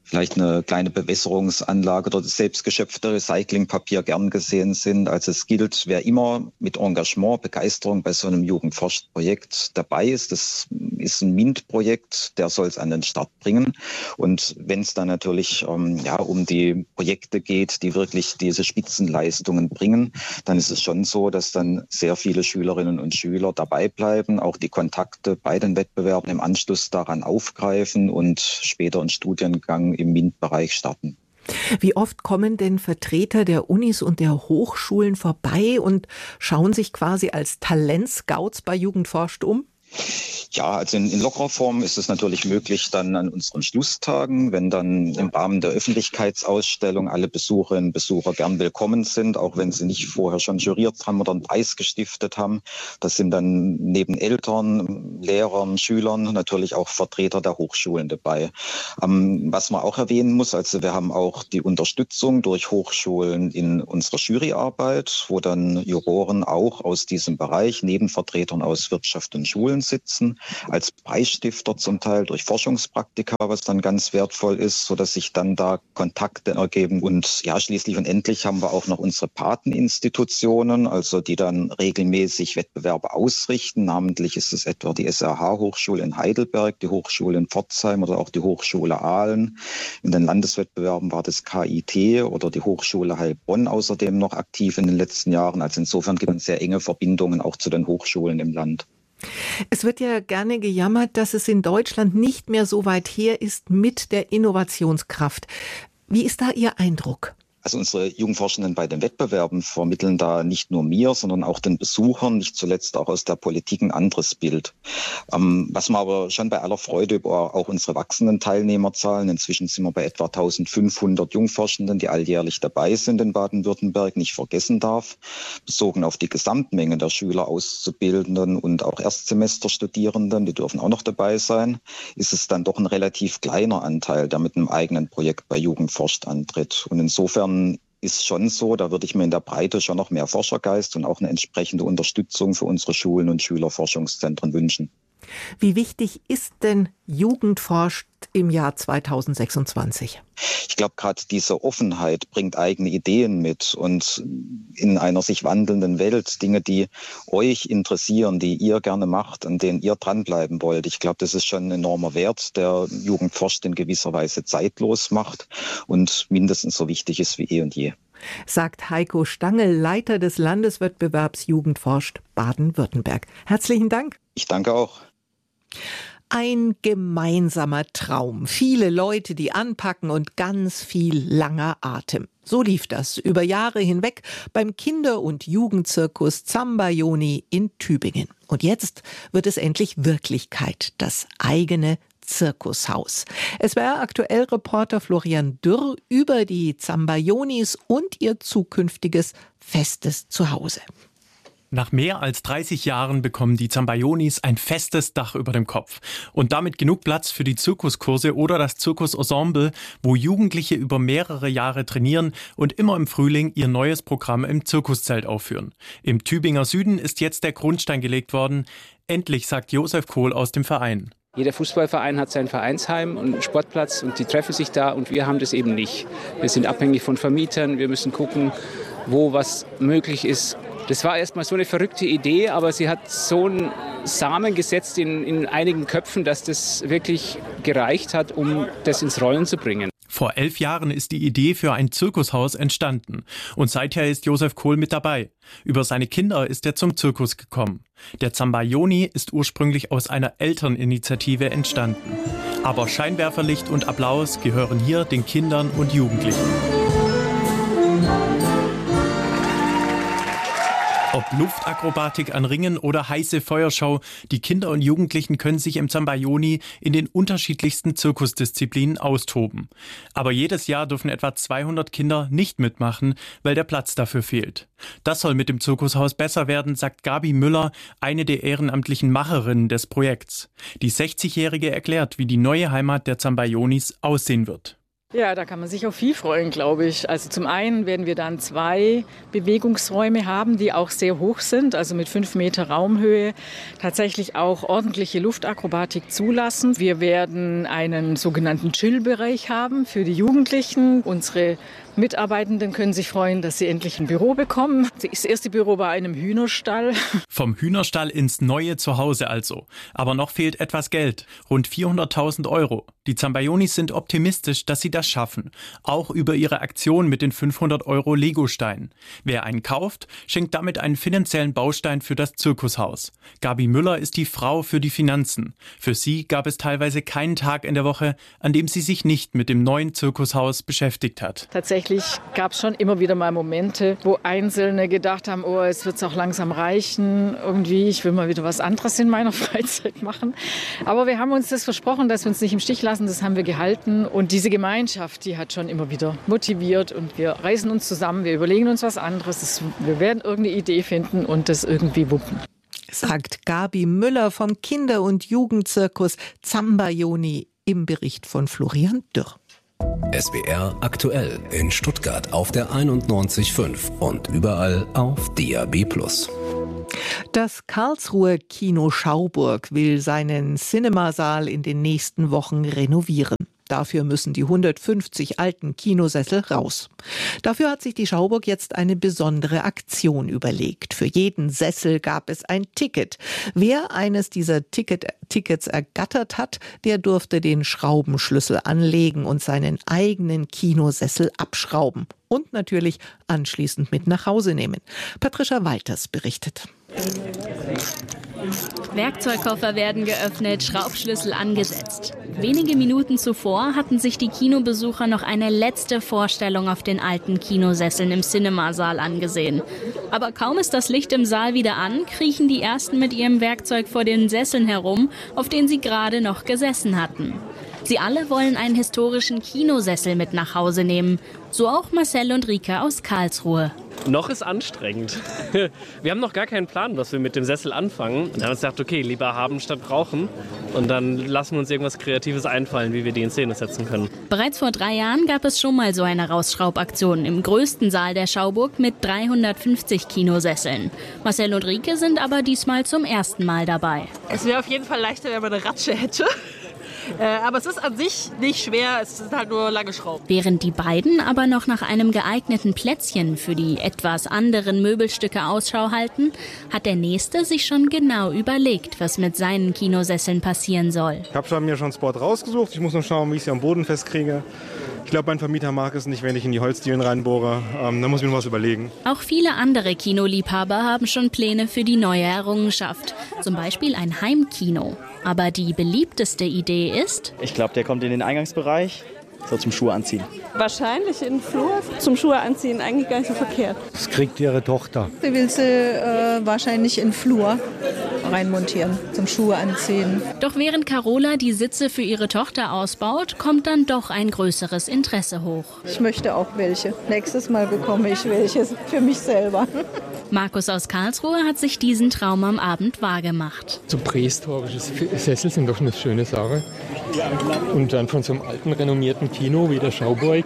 vielleicht eine kleine Bewässerungsanlage oder das selbstgeschöpfte Recyclingpapier gern gesehen sind. Also es gilt, wer immer mit Engagement, Begeisterung bei so einem Jugendforschprojekt dabei ist, das ist ein MINT-Projekt, der soll es an den Start bringen. Und wenn es dann natürlich um die Projekte geht, die wirklich diese Spitzenleistungen bringen, dann ist es schon so, dass dann sehr viele Schülerinnen und Schüler dabei bleiben, auch die Kontakte bei den Wettbewerben im Anschluss daran aufgreifen und später einen Studiengang im MINT-Bereich starten. Wie oft kommen denn Vertreter der Unis und der Hochschulen vorbei und schauen sich quasi als Talentscouts bei Jugend forscht um? Ja, also in lockerer Form ist es natürlich möglich dann an unseren Schlusstagen, wenn dann im Rahmen der Öffentlichkeitsausstellung alle Besucherinnen und Besucher gern willkommen sind, auch wenn sie nicht vorher schon juriert haben oder einen Preis gestiftet haben. Das sind dann neben Eltern, Lehrern, Schülern natürlich auch Vertreter der Hochschulen dabei. Was man auch erwähnen muss, also wir haben auch die Unterstützung durch Hochschulen in unserer Juryarbeit, wo dann Juroren auch aus diesem Bereich neben Vertretern aus Wirtschaft und Schulen sitzen, als Preisstifter zum Teil durch Forschungspraktika, was dann ganz wertvoll ist, sodass sich dann da Kontakte ergeben. Und ja, schließlich und endlich haben wir auch noch unsere Pateninstitutionen, also die dann regelmäßig Wettbewerbe ausrichten. Namentlich ist es etwa die SRH-Hochschule in Heidelberg, die Hochschule in Pforzheim oder auch die Hochschule Aalen. In den Landeswettbewerben war das KIT oder die Hochschule Heilbronn außerdem noch aktiv in den letzten Jahren. Also insofern gibt es sehr enge Verbindungen auch zu den Hochschulen im Land. Es wird ja gerne gejammert, dass es in Deutschland nicht mehr so weit her ist mit der Innovationskraft. Wie ist da Ihr Eindruck? Also unsere Jugendforschenden bei den Wettbewerben vermitteln da nicht nur mir, sondern auch den Besuchern, nicht zuletzt auch aus der Politik, ein anderes Bild. Was man aber schon bei aller Freude über auch unsere wachsenden Teilnehmerzahlen, inzwischen sind wir bei etwa 1500 Jungforschenden, die alljährlich dabei sind in Baden-Württemberg, nicht vergessen darf. Bezogen auf die Gesamtmenge der Schüler, Auszubildenden und auch Erstsemesterstudierenden, die dürfen auch noch dabei sein, ist es dann doch ein relativ kleiner Anteil, der mit einem eigenen Projekt bei Jugendforscht antritt. Und insofern ist schon so, da würde ich mir in der Breite schon noch mehr Forschergeist und auch eine entsprechende Unterstützung für unsere Schulen und Schülerforschungszentren wünschen. Wie wichtig ist denn Jugendforscht im Jahr 2026? Ich glaube, gerade diese Offenheit bringt eigene Ideen mit und in einer sich wandelnden Welt Dinge, die euch interessieren, die ihr gerne macht, an denen ihr dranbleiben wollt. Ich glaube, das ist schon ein enormer Wert, der Jugendforscht in gewisser Weise zeitlos macht und mindestens so wichtig ist wie eh und je. Sagt Heiko Stangl, Leiter des Landeswettbewerbs Jugendforscht Baden-Württemberg. Herzlichen Dank. Ich danke auch. Ein gemeinsamer Traum. Viele Leute, die anpacken und ganz viel langer Atem. So lief das über Jahre hinweg beim Kinder- und Jugendzirkus Zambayoni in Tübingen. Und jetzt wird es endlich Wirklichkeit, das eigene Zirkushaus. SWR-Aktuell-Reporter Florian Dürr über die Zambayonis und ihr zukünftiges festes Zuhause. Nach mehr als 30 Jahren bekommen die Zambayonis ein festes Dach über dem Kopf und damit genug Platz für die Zirkuskurse oder das Zirkusensemble, wo Jugendliche über mehrere Jahre trainieren und immer im Frühling ihr neues Programm im Zirkuszelt aufführen. Im Tübinger Süden ist jetzt der Grundstein gelegt worden. Endlich, sagt Josef Kohl aus dem Verein. Jeder Fußballverein hat sein Vereinsheim und einen Sportplatz und die treffen sich da und wir haben das eben nicht. Wir sind abhängig von Vermietern, wir müssen gucken, wo was möglich ist. Das war erstmal so eine verrückte Idee, aber sie hat so einen Samen gesetzt in einigen Köpfen, dass das wirklich gereicht hat, um das ins Rollen zu bringen. Vor 11 Jahren ist die Idee für ein Zirkushaus entstanden. Und seither ist Josef Kohl mit dabei. Über seine Kinder ist er zum Zirkus gekommen. Der Zambayoni ist ursprünglich aus einer Elterninitiative entstanden. Aber Scheinwerferlicht und Applaus gehören hier den Kindern und Jugendlichen. Ob Luftakrobatik an Ringen oder heiße Feuerschau, die Kinder und Jugendlichen können sich im Zambayoni in den unterschiedlichsten Zirkusdisziplinen austoben. Aber jedes Jahr dürfen etwa 200 Kinder nicht mitmachen, weil der Platz dafür fehlt. Das soll mit dem Zirkushaus besser werden, sagt Gabi Müller, eine der ehrenamtlichen Macherinnen des Projekts. Die 60-Jährige erklärt, wie die neue Heimat der Zambayonis aussehen wird. Ja, da kann man sich auf viel freuen, glaube ich. Also zum einen werden wir dann 2 Bewegungsräume haben, die auch sehr hoch sind, also mit 5 Meter Raumhöhe, tatsächlich auch ordentliche Luftakrobatik zulassen. Wir werden einen sogenannten Chill-Bereich haben für die Jugendlichen. Unsere Mitarbeitenden können sich freuen, dass sie endlich ein Büro bekommen. Das erste Büro war einem Hühnerstall. Vom Hühnerstall ins neue Zuhause also. Aber noch fehlt etwas Geld, rund 400.000 €. Die Zambajonis sind optimistisch, dass sie das schaffen. Auch über ihre Aktion mit den 500 € Legosteinen. Wer einen kauft, schenkt damit einen finanziellen Baustein für das Zirkushaus. Gabi Müller ist die Frau für die Finanzen. Für sie gab es teilweise keinen Tag in der Woche, an dem sie sich nicht mit dem neuen Zirkushaus beschäftigt hat. Tatsächlich gab es schon immer wieder mal Momente, wo Einzelne gedacht haben, oh, es wird auch langsam reichen. Irgendwie, ich will mal wieder was anderes in meiner Freizeit machen. Aber wir haben uns das versprochen, dass wir uns nicht im Stich lassen. Das haben wir gehalten. Und diese Gemeinschaft, die hat schon immer wieder motiviert. Und wir reißen uns zusammen, wir überlegen uns was anderes. Wir werden irgendeine Idee finden und das irgendwie wuppen. Sagt Gabi Müller vom Kinder- und Jugendzirkus Zambajoni im Bericht von Florian Dürr. SWR aktuell in Stuttgart auf der 91.5 und überall auf DAB+. Das Karlsruher Kino Schauburg will seinen Cinemasaal in den nächsten Wochen renovieren. Dafür müssen die 150 alten Kinosessel raus. Dafür hat sich die Schauburg jetzt eine besondere Aktion überlegt. Für jeden Sessel gab es ein Ticket. Wer eines dieser Tickets ergattert hat, der durfte den Schraubenschlüssel anlegen und seinen eigenen Kinosessel abschrauben. Und natürlich anschließend mit nach Hause nehmen. Patricia Walters berichtet. Werkzeugkoffer werden geöffnet, Schraubschlüssel angesetzt. Wenige Minuten zuvor hatten sich die Kinobesucher noch eine letzte Vorstellung auf den alten Kinosesseln im Cinemasaal angesehen. Aber kaum ist das Licht im Saal wieder an, kriechen die Ersten mit ihrem Werkzeug vor den Sesseln herum, auf denen sie gerade noch gesessen hatten. Sie alle wollen einen historischen Kinosessel mit nach Hause nehmen. So auch Marcel und Rika aus Karlsruhe. Noch ist anstrengend. Wir haben noch gar keinen Plan, was wir mit dem Sessel anfangen. Und dann haben wir uns gedacht, okay, lieber haben statt brauchen. Und dann lassen wir uns irgendwas Kreatives einfallen, wie wir die in Szene setzen können. Bereits vor 3 Jahren gab es schon mal so eine Rausschraubaktion im größten Saal der Schauburg mit 350 Kinosesseln. Marcel und Rike sind aber diesmal zum ersten Mal dabei. Es wäre auf jeden Fall leichter, wenn man eine Ratsche hätte. Aber es ist an sich nicht schwer, es sind halt nur lange Schrauben. Während die beiden aber noch nach einem geeigneten Plätzchen für die etwas anderen Möbelstücke Ausschau halten, hat der Nächste sich schon genau überlegt, was mit seinen Kinosesseln passieren soll. Ich habe mir schon einen Spot rausgesucht, ich muss noch schauen, wie ich sie am Boden festkriege. Ich glaube, mein Vermieter mag es nicht, wenn ich in die Holzdielen reinbohre. Da muss ich mir was überlegen. Auch viele andere Kinoliebhaber haben schon Pläne für die neue Errungenschaft. Zum Beispiel ein Heimkino. Aber die beliebteste Idee ist... Ich glaube, der kommt in den Eingangsbereich, so zum Schuhe anziehen. Wahrscheinlich in den Flur, zum Schuhe anziehen, eigentlich gar nicht so verkehrt. Das kriegt ihre Tochter. Sie will sie wahrscheinlich in den Flur reinmontieren, zum Schuhe anziehen. Doch während Carola die Sitze für ihre Tochter ausbaut, kommt dann doch ein größeres Interesse hoch. Ich möchte auch welche. Nächstes Mal bekomme ich welche für mich selber. Markus aus Karlsruhe hat sich diesen Traum am Abend wahrgemacht. So prähistorische Sessel sind doch eine schöne Sache. Und dann von so einem alten, renommierten Kino wie der Schauburg.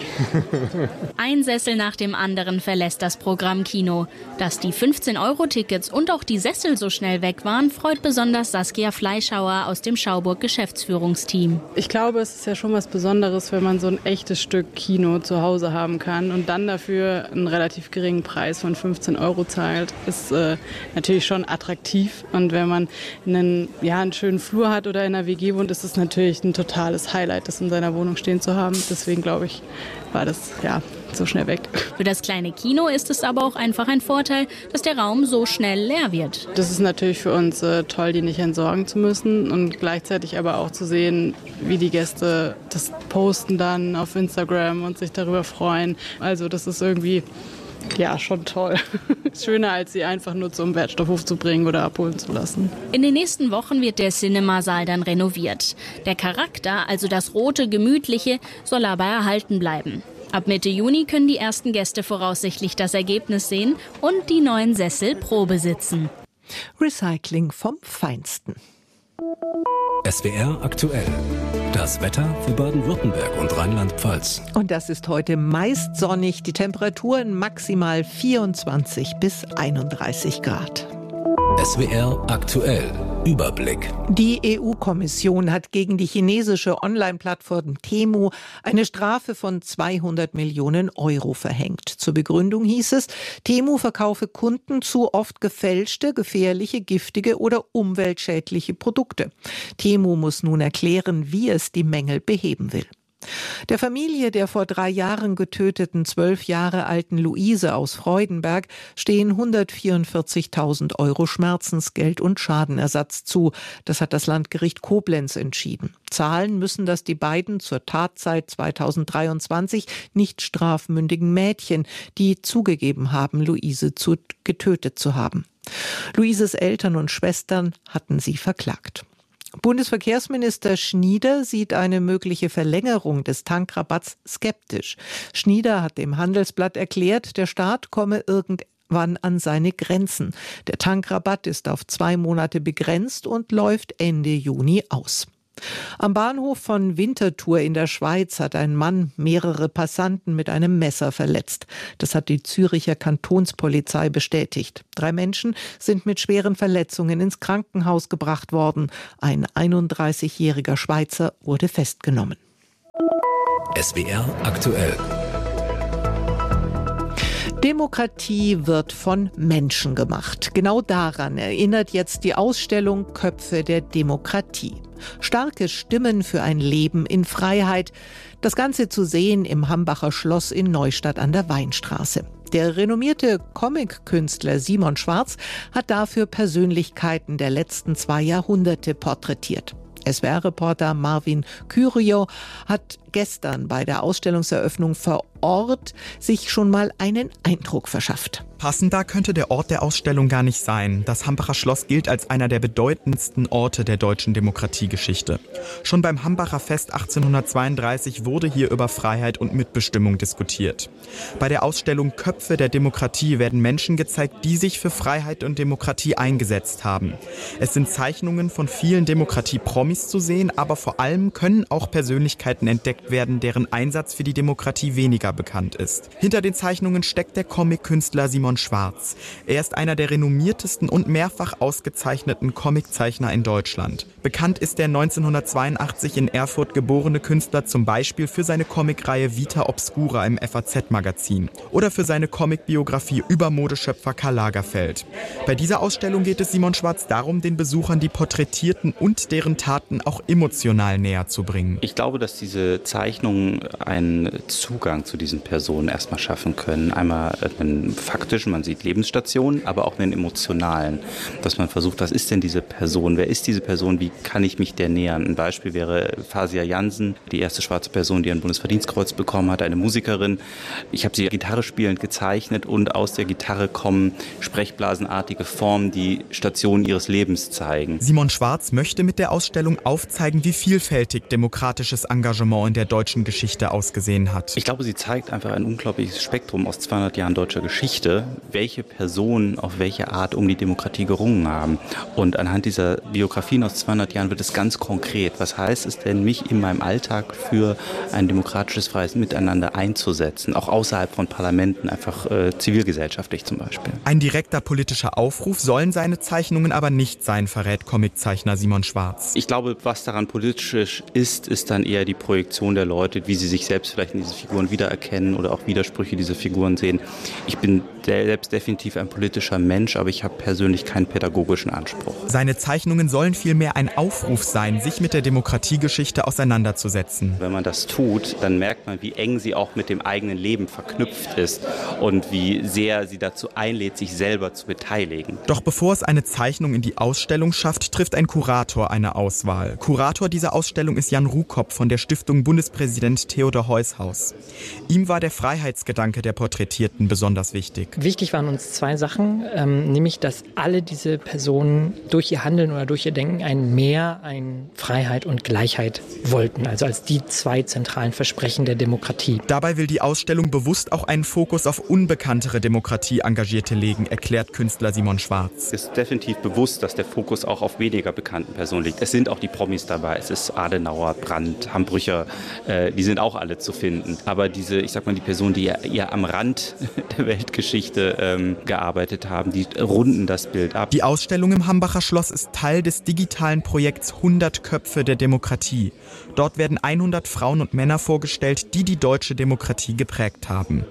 Ein Sessel nach dem anderen verlässt das Programm Kino. Dass die 15-Euro-Tickets und auch die Sessel so schnell weg waren, freut besonders Saskia Fleischhauer aus dem Schauburg-Geschäftsführungsteam. Ich glaube, es ist ja schon was Besonderes, wenn man so ein echtes Stück Kino zu Hause haben kann und dann dafür einen relativ geringen Preis von 15 Euro zahlt. Ist natürlich schon attraktiv. Und wenn man einen schönen Flur hat oder in einer WG wohnt, ist es natürlich ein totales Highlight, das in seiner Wohnung stehen zu haben. Deswegen glaube ich, war das so schnell weg. Für das kleine Kino ist es aber auch einfach ein Vorteil, dass der Raum so schnell leer wird. Das ist natürlich für uns toll, die nicht entsorgen zu müssen und gleichzeitig aber auch zu sehen, wie die Gäste das posten dann auf Instagram und sich darüber freuen. Also das ist irgendwie schon toll. Schöner, als sie einfach nur zum Wertstoffhof zu bringen oder abholen zu lassen. In den nächsten Wochen wird der Cinemasaal dann renoviert. Der Charakter, also das rote, gemütliche, soll aber erhalten bleiben. Ab Mitte Juni können die ersten Gäste voraussichtlich das Ergebnis sehen und die neuen Sessel Probe sitzen. Recycling vom Feinsten. SWR aktuell. Das Wetter für Baden-Württemberg und Rheinland-Pfalz. Und das ist heute meist sonnig. Die Temperaturen maximal 24 bis 31 Grad. SWR aktuell. Überblick. Die EU-Kommission hat gegen die chinesische Online-Plattform Temu eine Strafe von 200 Millionen Euro verhängt. Zur Begründung hieß es, Temu verkaufe Kunden zu oft gefälschte, gefährliche, giftige oder umweltschädliche Produkte. Temu muss nun erklären, wie es die Mängel beheben will. Der Familie der vor 3 Jahren getöteten 12 Jahre alten Luise aus Freudenberg stehen 144.000 Euro Schmerzensgeld und Schadenersatz zu. Das hat das Landgericht Koblenz entschieden. Zahlen müssen das die beiden zur Tatzeit 2023 nicht strafmündigen Mädchen, die zugegeben haben, Luise getötet zu haben. Luises Eltern und Schwestern hatten sie verklagt. Bundesverkehrsminister Schnieder sieht eine mögliche Verlängerung des Tankrabatts skeptisch. Schnieder hat dem Handelsblatt erklärt, der Staat komme irgendwann an seine Grenzen. Der Tankrabatt ist auf 2 Monate begrenzt und läuft Ende Juni aus. Am Bahnhof von Winterthur in der Schweiz hat ein Mann mehrere Passanten mit einem Messer verletzt. Das hat die Züricher Kantonspolizei bestätigt. 3 Menschen sind mit schweren Verletzungen ins Krankenhaus gebracht worden. Ein 31-jähriger Schweizer wurde festgenommen. SWR aktuell. Demokratie wird von Menschen gemacht. Genau daran erinnert jetzt die Ausstellung Köpfe der Demokratie. Starke Stimmen für ein Leben in Freiheit. Das Ganze zu sehen im Hambacher Schloss in Neustadt an der Weinstraße. Der renommierte Comic-Künstler Simon Schwarz hat dafür Persönlichkeiten der letzten 2 Jahrhunderte porträtiert. SWR-Reporter Marvin Kyrio hat gestern bei der Ausstellungseröffnung vor Ort sich schon mal einen Eindruck verschafft. Passender könnte der Ort der Ausstellung gar nicht sein. Das Hambacher Schloss gilt als einer der bedeutendsten Orte der deutschen Demokratiegeschichte. Schon beim Hambacher Fest 1832 wurde hier über Freiheit und Mitbestimmung diskutiert. Bei der Ausstellung Köpfe der Demokratie werden Menschen gezeigt, die sich für Freiheit und Demokratie eingesetzt haben. Es sind Zeichnungen von vielen Demokratie-Promis zu sehen, aber vor allem können auch Persönlichkeiten entdeckt werden, deren Einsatz für die Demokratie weniger bekannt ist. Hinter den Zeichnungen steckt der Comic-Künstler Simon Schwarz. Er ist einer der renommiertesten und mehrfach ausgezeichneten Comiczeichner in Deutschland. Bekannt ist der 1982 in Erfurt geborene Künstler zum Beispiel für seine Comicreihe Vita Obscura im FAZ-Magazin oder für seine Comicbiografie über Modeschöpfer Karl Lagerfeld. Bei dieser Ausstellung geht es Simon Schwarz darum, den Besuchern die Porträtierten und deren Taten auch emotional näher zu bringen. Ich glaube, dass diese Zeichnungen einen Zugang zu diesen Personen erstmal schaffen können. Einmal einen faktischen, man sieht Lebensstationen, aber auch einen emotionalen. Dass man versucht, was ist denn diese Person? Wer ist diese Person? Wie kann ich mich der nähern? Ein Beispiel wäre Fasia Jansen, die erste schwarze Person, die ein Bundesverdienstkreuz bekommen hat, eine Musikerin. Ich habe sie Gitarre spielend gezeichnet und aus der Gitarre kommen sprechblasenartige Formen, die Stationen ihres Lebens zeigen. Simon Schwarz möchte mit der Ausstellung aufzeigen, wie vielfältig demokratisches Engagement in der deutschen Geschichte ausgesehen hat. Ich glaube, sie zeigt einfach ein unglaubliches Spektrum aus 200 Jahren deutscher Geschichte, welche Personen auf welche Art um die Demokratie gerungen haben. Und anhand dieser Biografien aus 200 Jahren wird es ganz konkret. Was heißt es denn, mich in meinem Alltag für ein demokratisches, freies Miteinander einzusetzen, auch außerhalb von Parlamenten, einfach zivilgesellschaftlich zum Beispiel. Ein direkter politischer Aufruf sollen seine Zeichnungen aber nicht sein, verrät Comiczeichner Simon Schwarz. Ich glaube, was daran politisch ist dann eher die Projektion der Leute, wie sie sich selbst vielleicht in diese Figuren wiedererkennen oder auch Widersprüche dieser Figuren sehen. Ich bin selbst definitiv ein politischer Mensch, aber ich habe persönlich keinen pädagogischen Anspruch. Seine Zeichnungen sollen vielmehr ein Aufruf sein, sich mit der Demokratiegeschichte auseinanderzusetzen. Wenn man das tut, dann merkt man, wie eng sie auch mit dem eigenen Leben verknüpft ist und wie sehr sie dazu einlädt, sich selber zu beteiligen. Doch bevor es eine Zeichnung in die Ausstellung schafft, trifft ein Kurator eine Auswahl. Kurator dieser Ausstellung ist Jan Rukop von der Stiftung Bundesverdienstkreuz Bundespräsident Theodor Heushaus. Ihm war der Freiheitsgedanke der Porträtierten besonders wichtig. Wichtig waren uns zwei Sachen, nämlich, dass alle diese Personen durch ihr Handeln oder durch ihr Denken ein Freiheit und Gleichheit wollten, also als die zwei zentralen Versprechen der Demokratie. Dabei will die Ausstellung bewusst auch einen Fokus auf unbekanntere Demokratie-Engagierte legen, erklärt Künstler Simon Schwarz. Es ist definitiv bewusst, dass der Fokus auch auf weniger bekannten Personen liegt. Es sind auch die Promis dabei, es ist Adenauer, Brandt, Hambrücher, die sind auch alle zu finden. Aber die Personen, die eher am Rand der Weltgeschichte gearbeitet haben, die runden das Bild ab. Die Ausstellung im Hambacher Schloss ist Teil des digitalen Projekts 100 Köpfe der Demokratie. Dort werden 100 Frauen und Männer vorgestellt, die die deutsche Demokratie geprägt haben.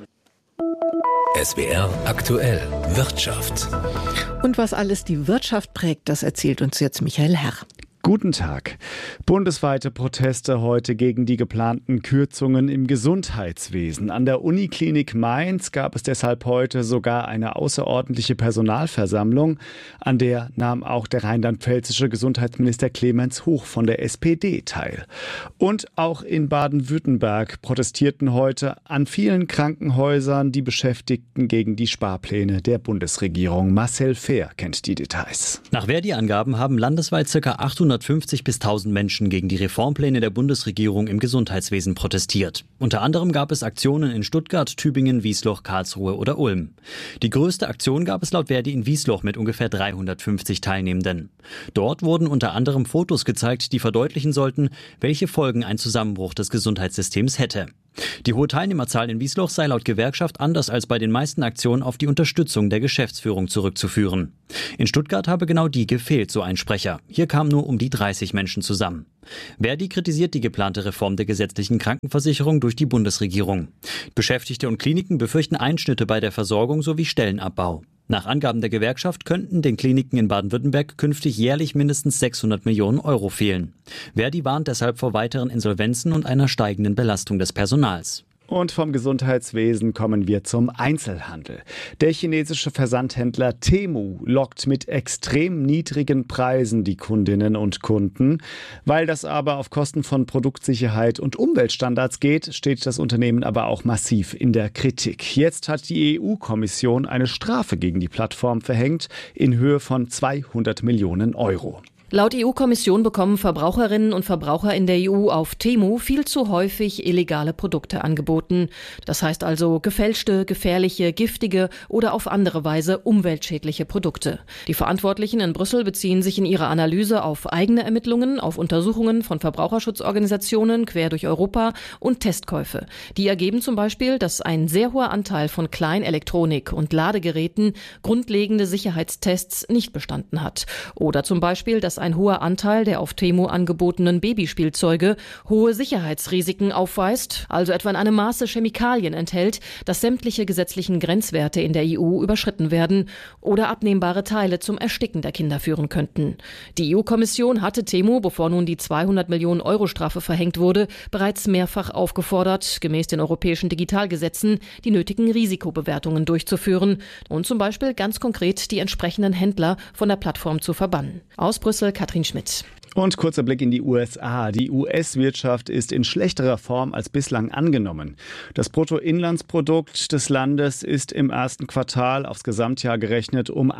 SWR aktuell Wirtschaft. Und was alles die Wirtschaft prägt, das erzählt uns jetzt Michael Herr. Guten Tag. Bundesweite Proteste heute gegen die geplanten Kürzungen im Gesundheitswesen. An der Uniklinik Mainz gab es deshalb heute sogar eine außerordentliche Personalversammlung. An der nahm auch der rheinland-pfälzische Gesundheitsminister Clemens Hoch von der SPD teil. Und auch in Baden-Württemberg protestierten heute an vielen Krankenhäusern die Beschäftigten gegen die Sparpläne der Bundesregierung. Marcel Fehr kennt die Details. Nach Verdi-Angaben haben landesweit ca. 850 bis 1000 Menschen gegen die Reformpläne der Bundesregierung im Gesundheitswesen protestiert. Unter anderem gab es Aktionen in Stuttgart, Tübingen, Wiesloch, Karlsruhe oder Ulm. Die größte Aktion gab es laut Verdi in Wiesloch mit ungefähr 350 Teilnehmenden. Dort wurden unter anderem Fotos gezeigt, die verdeutlichen sollten, welche Folgen ein Zusammenbruch des Gesundheitssystems hätte. Die hohe Teilnehmerzahl in Wiesloch sei laut Gewerkschaft anders als bei den meisten Aktionen auf die Unterstützung der Geschäftsführung zurückzuführen. In Stuttgart habe genau die gefehlt, so ein Sprecher. Hier kamen nur um die 30 Menschen zusammen. Verdi kritisiert die geplante Reform der gesetzlichen Krankenversicherung durch die Bundesregierung. Beschäftigte und Kliniken befürchten Einschnitte bei der Versorgung sowie Stellenabbau. Nach Angaben der Gewerkschaft könnten den Kliniken in Baden-Württemberg künftig jährlich mindestens 600 Millionen Euro fehlen. Verdi warnt deshalb vor weiteren Insolvenzen und einer steigenden Belastung des Personals. Und vom Gesundheitswesen kommen wir zum Einzelhandel. Der chinesische Versandhändler Temu lockt mit extrem niedrigen Preisen die Kundinnen und Kunden. Weil das aber auf Kosten von Produktsicherheit und Umweltstandards geht, steht das Unternehmen aber auch massiv in der Kritik. Jetzt hat die EU-Kommission eine Strafe gegen die Plattform verhängt in Höhe von 200 Millionen Euro. Laut EU-Kommission bekommen Verbraucherinnen und Verbraucher in der EU auf Temu viel zu häufig illegale Produkte angeboten. Das heißt also gefälschte, gefährliche, giftige oder auf andere Weise umweltschädliche Produkte. Die Verantwortlichen in Brüssel beziehen sich in ihrer Analyse auf eigene Ermittlungen, auf Untersuchungen von Verbraucherschutzorganisationen quer durch Europa und Testkäufe. Die ergeben zum Beispiel, dass ein sehr hoher Anteil von Kleinelektronik und Ladegeräten grundlegende Sicherheitstests nicht bestanden hat. Oder zum Beispiel, dass ein hoher Anteil der auf Temu angebotenen Babyspielzeuge hohe Sicherheitsrisiken aufweist, also etwa in einem Maße Chemikalien enthält, dass sämtliche gesetzlichen Grenzwerte in der EU überschritten werden oder abnehmbare Teile zum Ersticken der Kinder führen könnten. Die EU-Kommission hatte Temu, bevor nun die 200 Millionen Euro Strafe verhängt wurde, bereits mehrfach aufgefordert, gemäß den europäischen Digitalgesetzen die nötigen Risikobewertungen durchzuführen und zum Beispiel ganz konkret die entsprechenden Händler von der Plattform zu verbannen. Aus Brüssel Katrin Schmidt. Und kurzer Blick in die USA. Die US-Wirtschaft ist in schlechterer Form als bislang angenommen. Das Bruttoinlandsprodukt des Landes ist im ersten Quartal aufs Gesamtjahr gerechnet um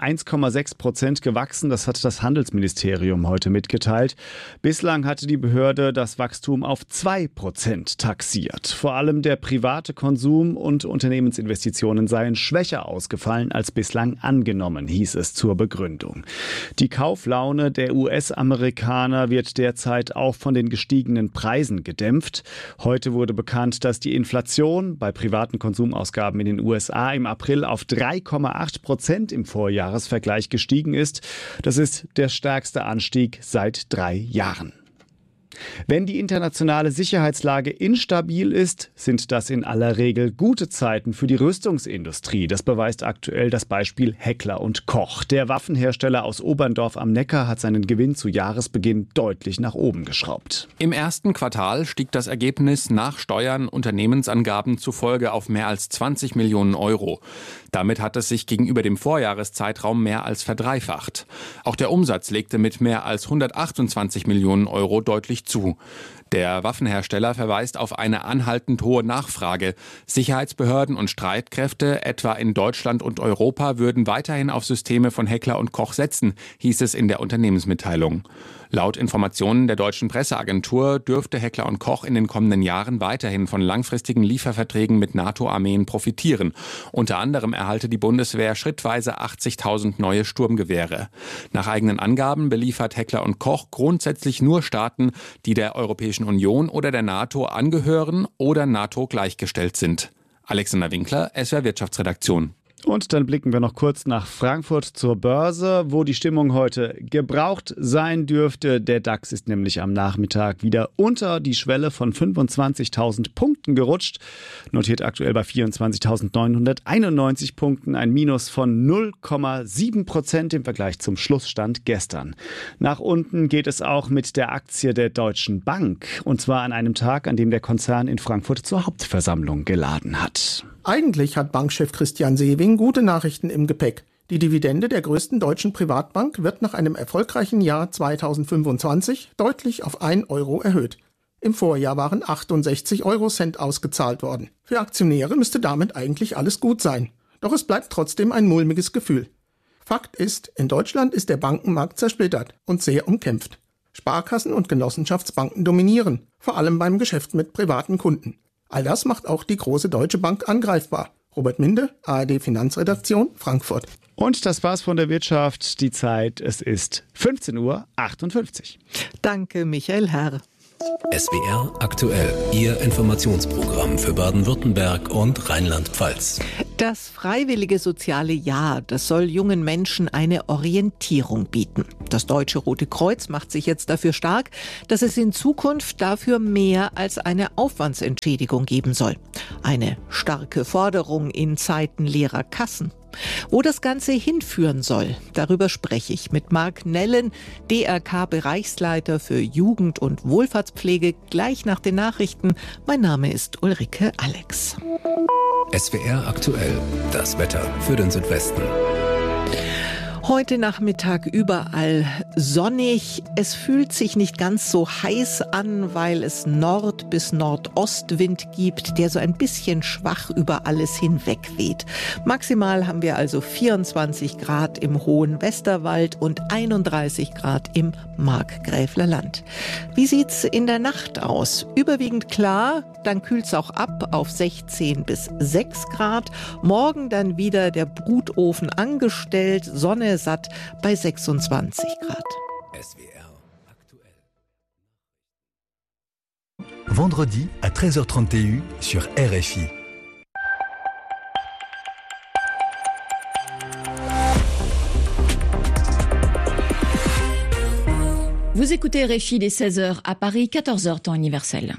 1,6% gewachsen. Das hat das Handelsministerium heute mitgeteilt. Bislang hatte die Behörde das Wachstum auf 2% taxiert. Vor allem der private Konsum und Unternehmensinvestitionen seien schwächer ausgefallen als bislang angenommen, hieß es zur Begründung. Die Kauflaune der US-Amerikaner wird derzeit auch von den gestiegenen Preisen gedämpft. Heute wurde bekannt, dass die Inflation bei privaten Konsumausgaben in den USA im April auf 3,8% im Vorjahresvergleich gestiegen ist. Das ist der stärkste Anstieg seit 3 Jahren. Wenn die internationale Sicherheitslage instabil ist, sind das in aller Regel gute Zeiten für die Rüstungsindustrie. Das beweist aktuell das Beispiel Heckler & Koch. Der Waffenhersteller aus Oberndorf am Neckar hat seinen Gewinn zu Jahresbeginn deutlich nach oben geschraubt. Im ersten Quartal stieg das Ergebnis nach Steuern Unternehmensangaben zufolge auf mehr als 20 Millionen Euro. Damit hat es sich gegenüber dem Vorjahreszeitraum mehr als verdreifacht. Auch der Umsatz legte mit mehr als 128 Millionen Euro deutlich zu. Der Waffenhersteller verweist auf eine anhaltend hohe Nachfrage. Sicherheitsbehörden und Streitkräfte, etwa in Deutschland und Europa, würden weiterhin auf Systeme von Heckler & Koch setzen, hieß es in der Unternehmensmitteilung. Laut Informationen der deutschen Presseagentur dürfte Heckler & Koch in den kommenden Jahren weiterhin von langfristigen Lieferverträgen mit NATO-Armeen profitieren. Unter anderem erhalte die Bundeswehr schrittweise 80.000 neue Sturmgewehre. Nach eigenen Angaben beliefert Heckler & Koch grundsätzlich nur Staaten, die der Europäischen Union oder der NATO angehören oder NATO gleichgestellt sind. Alexander Winkler, SWR Wirtschaftsredaktion. Und dann blicken wir noch kurz nach Frankfurt zur Börse, wo die Stimmung heute gebraucht sein dürfte. Der DAX ist nämlich am Nachmittag wieder unter die Schwelle von 25.000 Punkten gerutscht. Notiert aktuell bei 24.991 Punkten, ein Minus von 0,7% im Vergleich zum Schlussstand gestern. Nach unten geht es auch mit der Aktie der Deutschen Bank. Und zwar an einem Tag, an dem der Konzern in Frankfurt zur Hauptversammlung geladen hat. Eigentlich hat Bankchef Christian Sewing gute Nachrichten im Gepäck. Die Dividende der größten deutschen Privatbank wird nach einem erfolgreichen Jahr 2025 deutlich auf 1 Euro erhöht. Im Vorjahr waren 68 Eurocent ausgezahlt worden. Für Aktionäre müsste damit eigentlich alles gut sein. Doch es bleibt trotzdem ein mulmiges Gefühl. Fakt ist, in Deutschland ist der Bankenmarkt zersplittert und sehr umkämpft. Sparkassen und Genossenschaftsbanken dominieren, vor allem beim Geschäft mit privaten Kunden. All das macht auch die große Deutsche Bank angreifbar. Robert Minde, ARD Finanzredaktion, Frankfurt. Und das war's von der Wirtschaft. Die Zeit, es ist 15:58 Uhr. Danke, Michael Herr. SWR aktuell, Ihr Informationsprogramm für Baden-Württemberg und Rheinland-Pfalz. Das freiwillige soziale Jahr, das soll jungen Menschen eine Orientierung bieten. Das Deutsche Rote Kreuz macht sich jetzt dafür stark, dass es in Zukunft dafür mehr als eine Aufwandsentschädigung geben soll. Eine starke Forderung in Zeiten leerer Kassen. Wo das Ganze hinführen soll, darüber spreche ich mit Marc Nellen, DRK-Bereichsleiter für Jugend- und Wohlfahrtspflege, gleich nach den Nachrichten. Mein Name ist Ulrike Alex. SWR aktuell, das Wetter für den Südwesten. Heute Nachmittag überall sonnig. Es fühlt sich nicht ganz so heiß an, weil es Nord- bis Nordostwind gibt, der so ein bisschen schwach über alles hinweg weht. Maximal haben wir also 24 Grad im hohen Westerwald und 31 Grad im Markgräfler Land. Wie sieht's in der Nacht aus? Überwiegend klar, dann kühlt's auch ab auf 16 bis 6 Grad. Morgen dann wieder der Brutofen angestellt, Sonne satt bei 26 Grad. SWR aktuell. Vendredi à 13h31 sur RFI. Vous écoutez RFI dès 16h à Paris, 14h temps universel.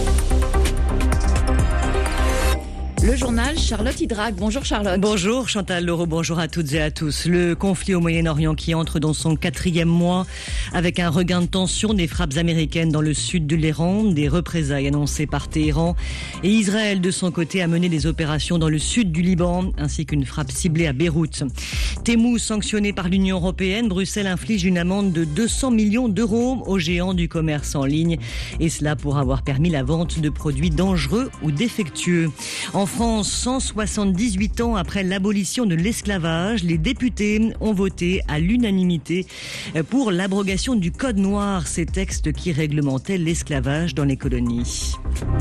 Le journal, Charlotte Hydrac. Bonjour Charlotte. Bonjour Chantal Leroux, bonjour à toutes et à tous. Le conflit au Moyen-Orient qui entre dans son 4e mois avec un regain de tension, des frappes américaines dans le sud de l'Iran, des représailles annoncées par Téhéran. Et Israël, de son côté, a mené des opérations dans le sud du Liban ainsi qu'une frappe ciblée à Beyrouth. Temu sanctionné par l'Union européenne, Bruxelles inflige une amende de 200 millions d'euros aux géants du commerce en ligne. Et cela pour avoir permis la vente de produits dangereux ou défectueux. En France, 178 ans après l'abolition de l'esclavage, les députés ont voté à l'unanimité pour l'abrogation du Code noir, ces textes qui réglementaient l'esclavage dans les colonies.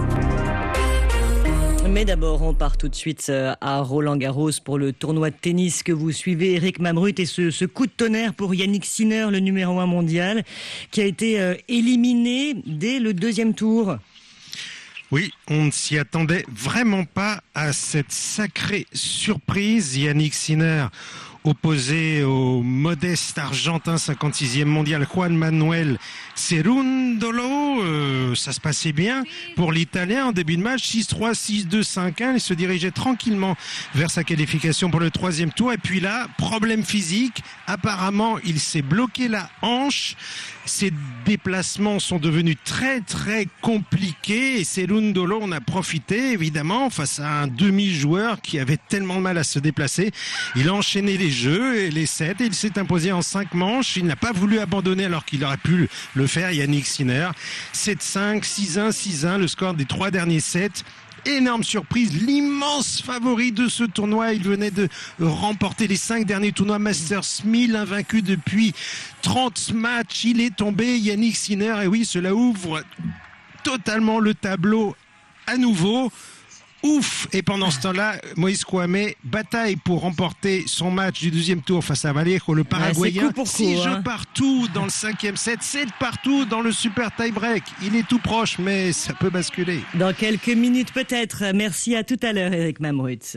Mais d'abord, on part tout de suite à Roland-Garros pour le tournoi de tennis que vous suivez, Eric Mamrut, et ce coup de tonnerre pour Yannick Sinner, le numéro 1 mondial, qui a été éliminé dès le 2e tour. Oui, on ne s'y attendait vraiment pas à cette sacrée surprise. Yannick Sinner, opposé au modeste argentin 56e mondial Juan Manuel Cerúndolo. Ça se passait bien pour l'Italien en début de match, 6-3, 6-2, 5-1. Il se dirigeait tranquillement vers sa qualification pour le 3e tour. Et puis là, problème physique. Apparemment, il s'est bloqué la hanche. Ces déplacements sont devenus très très compliqués et Cerúndolo en a profité évidemment face à un demi-joueur qui avait tellement de mal à se déplacer. Il a enchaîné les jeux et les sets et il s'est imposé en 5 manches. Il n'a pas voulu abandonner alors qu'il aurait pu le faire, Yannick Sinner. 7-5, 6-1, 6-1, le score des 3 derniers sets. Énorme surprise, l'immense favori de ce tournoi. Il venait de remporter les 5 derniers tournois Masters 1000, invaincu depuis 30 matchs. Il est tombé, Yannick Sinner, et oui, cela ouvre totalement le tableau à nouveau. Ouf! Et pendant ce temps-là, Moïse Kouamé bataille pour remporter son match du 2e tour face à Vallejo, le Paraguayen. 6 jeux partout dans le 5e set, 7 partout dans le super tie-break. Il est tout proche, mais ça peut basculer. Dans quelques minutes peut-être. Merci, à tout à l'heure, Eric Mamrutz.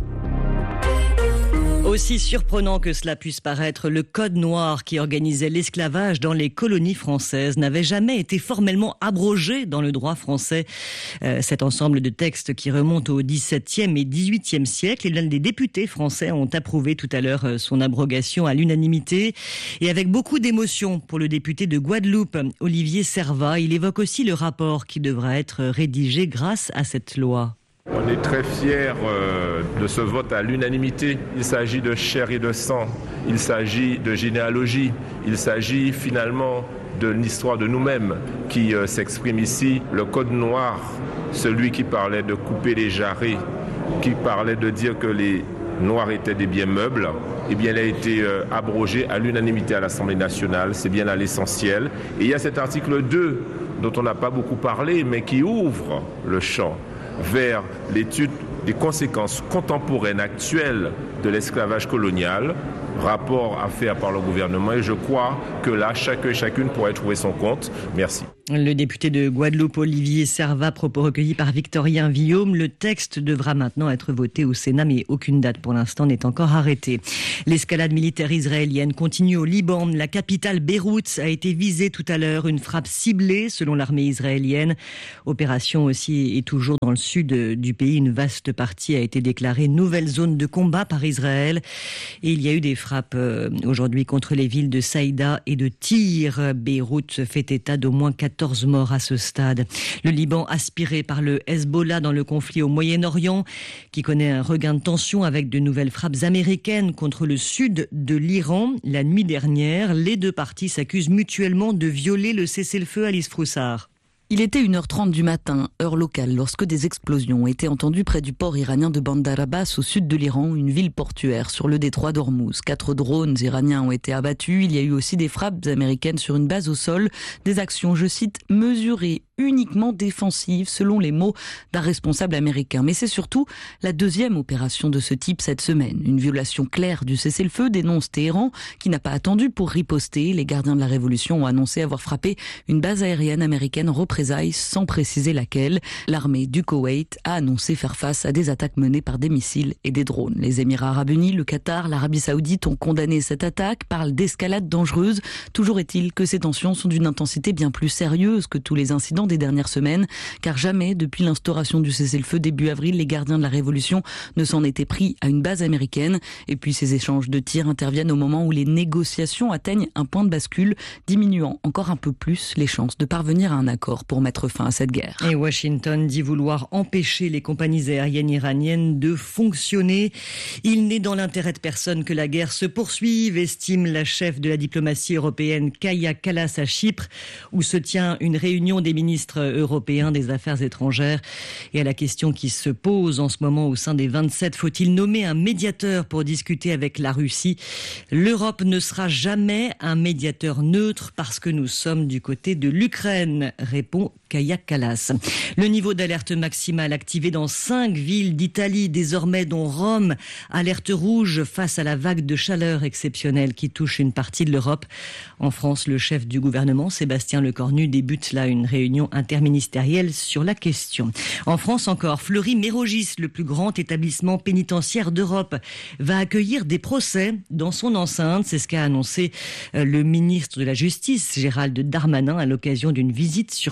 Aussi surprenant que cela puisse paraître, le code noir qui organisait l'esclavage dans les colonies françaises n'avait jamais été formellement abrogé dans le droit français. Cet ensemble de textes qui remonte au XVIIe et XVIIIe siècle, et les députés français ont approuvé tout à l'heure son abrogation à l'unanimité et avec beaucoup d'émotion pour le député de Guadeloupe, Olivier Servat. Il évoque aussi le rapport qui devra être rédigé grâce à cette loi. On est très fiers de ce vote à l'unanimité. Il s'agit de chair et de sang, il s'agit de généalogie, il s'agit finalement de l'histoire de nous-mêmes qui s'exprime ici. Le code noir, celui qui parlait de couper les jarrets, qui parlait de dire que les noirs étaient des biens meubles, eh bien, il a été abrogé à l'unanimité à l'Assemblée nationale. C'est bien là l'essentiel. Et il y a cet article 2 dont on n'a pas beaucoup parlé, mais qui ouvre le champ vers l'étude des conséquences contemporaines actuelles de l'esclavage colonial, rapport à faire par le gouvernement, et je crois que là, chacun et chacune pourrait trouver son compte. Merci. Le député de Guadeloupe, Olivier Servat, propos recueillis par Victorien Villaume. Le texte devra maintenant être voté au Sénat, mais aucune date pour l'instant n'est encore arrêtée. L'escalade militaire israélienne continue au Liban. La capitale Beyrouth a été visée tout à l'heure. Une frappe ciblée selon l'armée israélienne. Opération aussi et toujours dans le sud du pays. Une vaste partie a été déclarée nouvelle zone de combat par Israël. Et il y a eu des frappes aujourd'hui contre les villes de Saïda et de Tyr. Beyrouth fait état d'au moins 14 morts à ce stade. Le Liban aspiré par le Hezbollah dans le conflit au Moyen-Orient, qui connaît un regain de tension avec de nouvelles frappes américaines contre le sud de l'Iran. La nuit dernière, les deux parties s'accusent mutuellement de violer le cessez-le-feu. Alice Froussard. Il était 1h30 du matin, heure locale, lorsque des explosions ont été entendues près du port iranien de Bandar Abbas, au sud de l'Iran, une ville portuaire sur le détroit d'Ormuz. 4 drones iraniens ont été abattus. Il y a eu aussi des frappes américaines sur une base au sol. Des actions, je cite, mesurées, uniquement défensives, selon les mots d'un responsable américain. Mais c'est surtout la deuxième opération de ce type cette semaine. Une violation claire du cessez-le-feu, dénonce Téhéran, qui n'a pas attendu pour riposter. Les gardiens de la Révolution ont annoncé avoir frappé une base aérienne américaine représailles sans préciser laquelle. L'armée du Koweït a annoncé faire face à des attaques menées par des missiles et des drones. Les Émirats arabes unis, le Qatar, l'Arabie saoudite ont condamné cette attaque, parlent d'escalade dangereuse. Toujours est-il que ces tensions sont d'une intensité bien plus sérieuse que tous les incidents des dernières semaines, car jamais depuis l'instauration du cessez-le-feu début avril, les gardiens de la Révolution ne s'en étaient pris à une base américaine. Et puis ces échanges de tirs interviennent au moment où les négociations atteignent un point de bascule, diminuant encore un peu plus les chances de parvenir à un accord pour mettre fin à cette guerre. Et Washington dit vouloir empêcher les compagnies aériennes iraniennes de fonctionner. Il n'est dans l'intérêt de personne que la guerre se poursuive, estime la chef de la diplomatie européenne Kaja Kallas à Chypre, où se tient une réunion des ministres européens des Affaires étrangères. Et à la question qui se pose en ce moment au sein des 27, faut-il nommer un médiateur pour discuter avec la Russie? L'Europe ne sera jamais un médiateur neutre parce que nous sommes du côté de l'Ukraine, répond Kaja Kallas. Le niveau d'alerte maximale activé dans 5 villes d'Italie, désormais dont Rome, alerte rouge face à la vague de chaleur exceptionnelle qui touche une partie de l'Europe. En France, le chef du gouvernement, Sébastien Lecornu, débute là une réunion interministérielle sur la question. En France encore, Fleury-Mérogis, le plus grand établissement pénitentiaire d'Europe, va accueillir des procès dans son enceinte. C'est ce qu'a annoncé le ministre de la Justice, Gérald Darmanin, à l'occasion d'une visite sur place.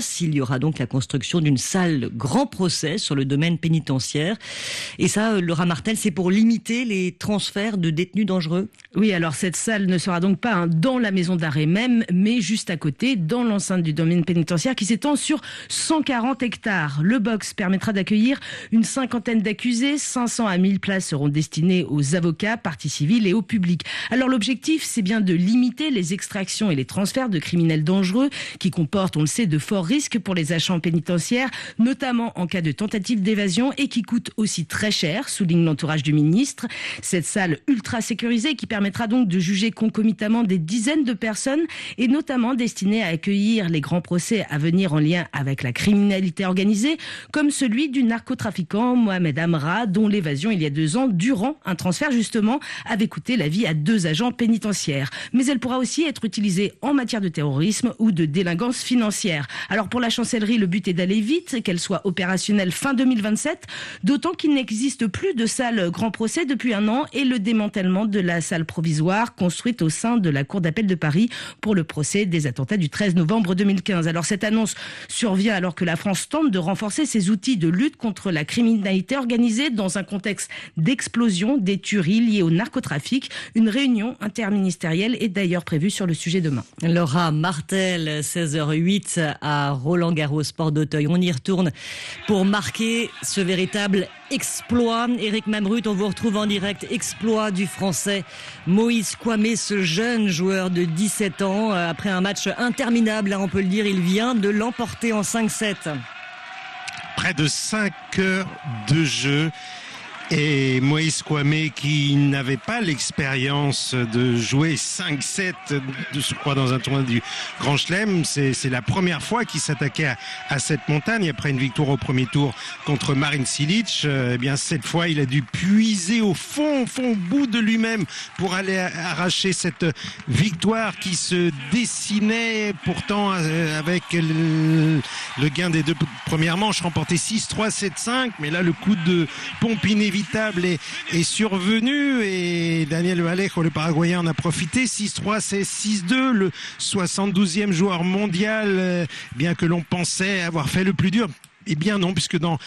mars, il y aura donc la construction d'une salle grand procès sur le domaine pénitentiaire. Et ça, Laura Martel, c'est pour limiter les transferts de détenus dangereux? Oui, alors cette salle ne sera donc pas dans la maison d'arrêt même, mais juste à côté, dans l'enceinte du domaine pénitentiaire qui s'étend sur 140 hectares. Le box permettra d'accueillir une cinquantaine d'accusés. 500 à 1000 places seront destinées aux avocats, parties civiles et au public. Alors l'objectif, c'est bien de limiter les extractions et les transferts de criminels dangereux qui comportent, on le sait, de forts risques pour les agents pénitentiaires, notamment en cas de tentative d'évasion et qui coûtent aussi très cher, souligne l'entourage du ministre. Cette salle ultra sécurisée qui permettra donc de juger concomitamment des dizaines de personnes et notamment destinée à accueillir les grands procès à venir en lien avec la criminalité organisée, comme celui du narcotrafiquant Mohamed Amra, dont l'évasion il y a 2 ans, durant un transfert justement, avait coûté la vie à 2 agents pénitentiaires. Mais elle pourra aussi être utilisée en matière de terrorisme ou de délinquance financière. Alors pour la chancellerie, le but est d'aller vite, qu'elle soit opérationnelle fin 2027, d'autant qu'il n'existe plus de salle grand procès depuis 1 an et le démantèlement de la salle provisoire construite au sein de la Cour d'appel de Paris pour le procès des attentats du 13 novembre 2015. Alors cette annonce survient alors que la France tente de renforcer ses outils de lutte contre la criminalité organisée dans un contexte d'explosion des tueries liées au narcotrafic. Une réunion interministérielle est d'ailleurs prévue sur le sujet demain. Laura Martel, 16h08 à Roland-Garros, Port d'Auteuil. On y retourne pour marquer ce véritable exploit. Éric Mamrut, on vous retrouve en direct. Exploit du Français Moïse Kouamé, ce jeune joueur de 17 ans. Après un match interminable, là on peut le dire, il vient de l'emporter en 5-7. Près de 5 heures de jeu. Et Moïse Kouamé, qui n'avait pas l'expérience de jouer 5-7 je crois dans un tournoi du Grand Chelem, c'est la première fois qu'il s'attaquait à cette montagne après une victoire au premier tour contre Marin Cilic. Eh bien cette fois, il a dû puiser au fond bout de lui-même pour aller arracher cette victoire qui se dessinait pourtant avec le gain des 2 premières manches remportées 6-3, 7-5. Mais là, le coup de pompe inévitable est survenu et Daniel Vallejo, le Paraguayen, en a profité. 6-3, c'est 6-2, le 72e joueur mondial, bien que l'on pensait avoir fait le plus dur. Eh bien non, puisque dans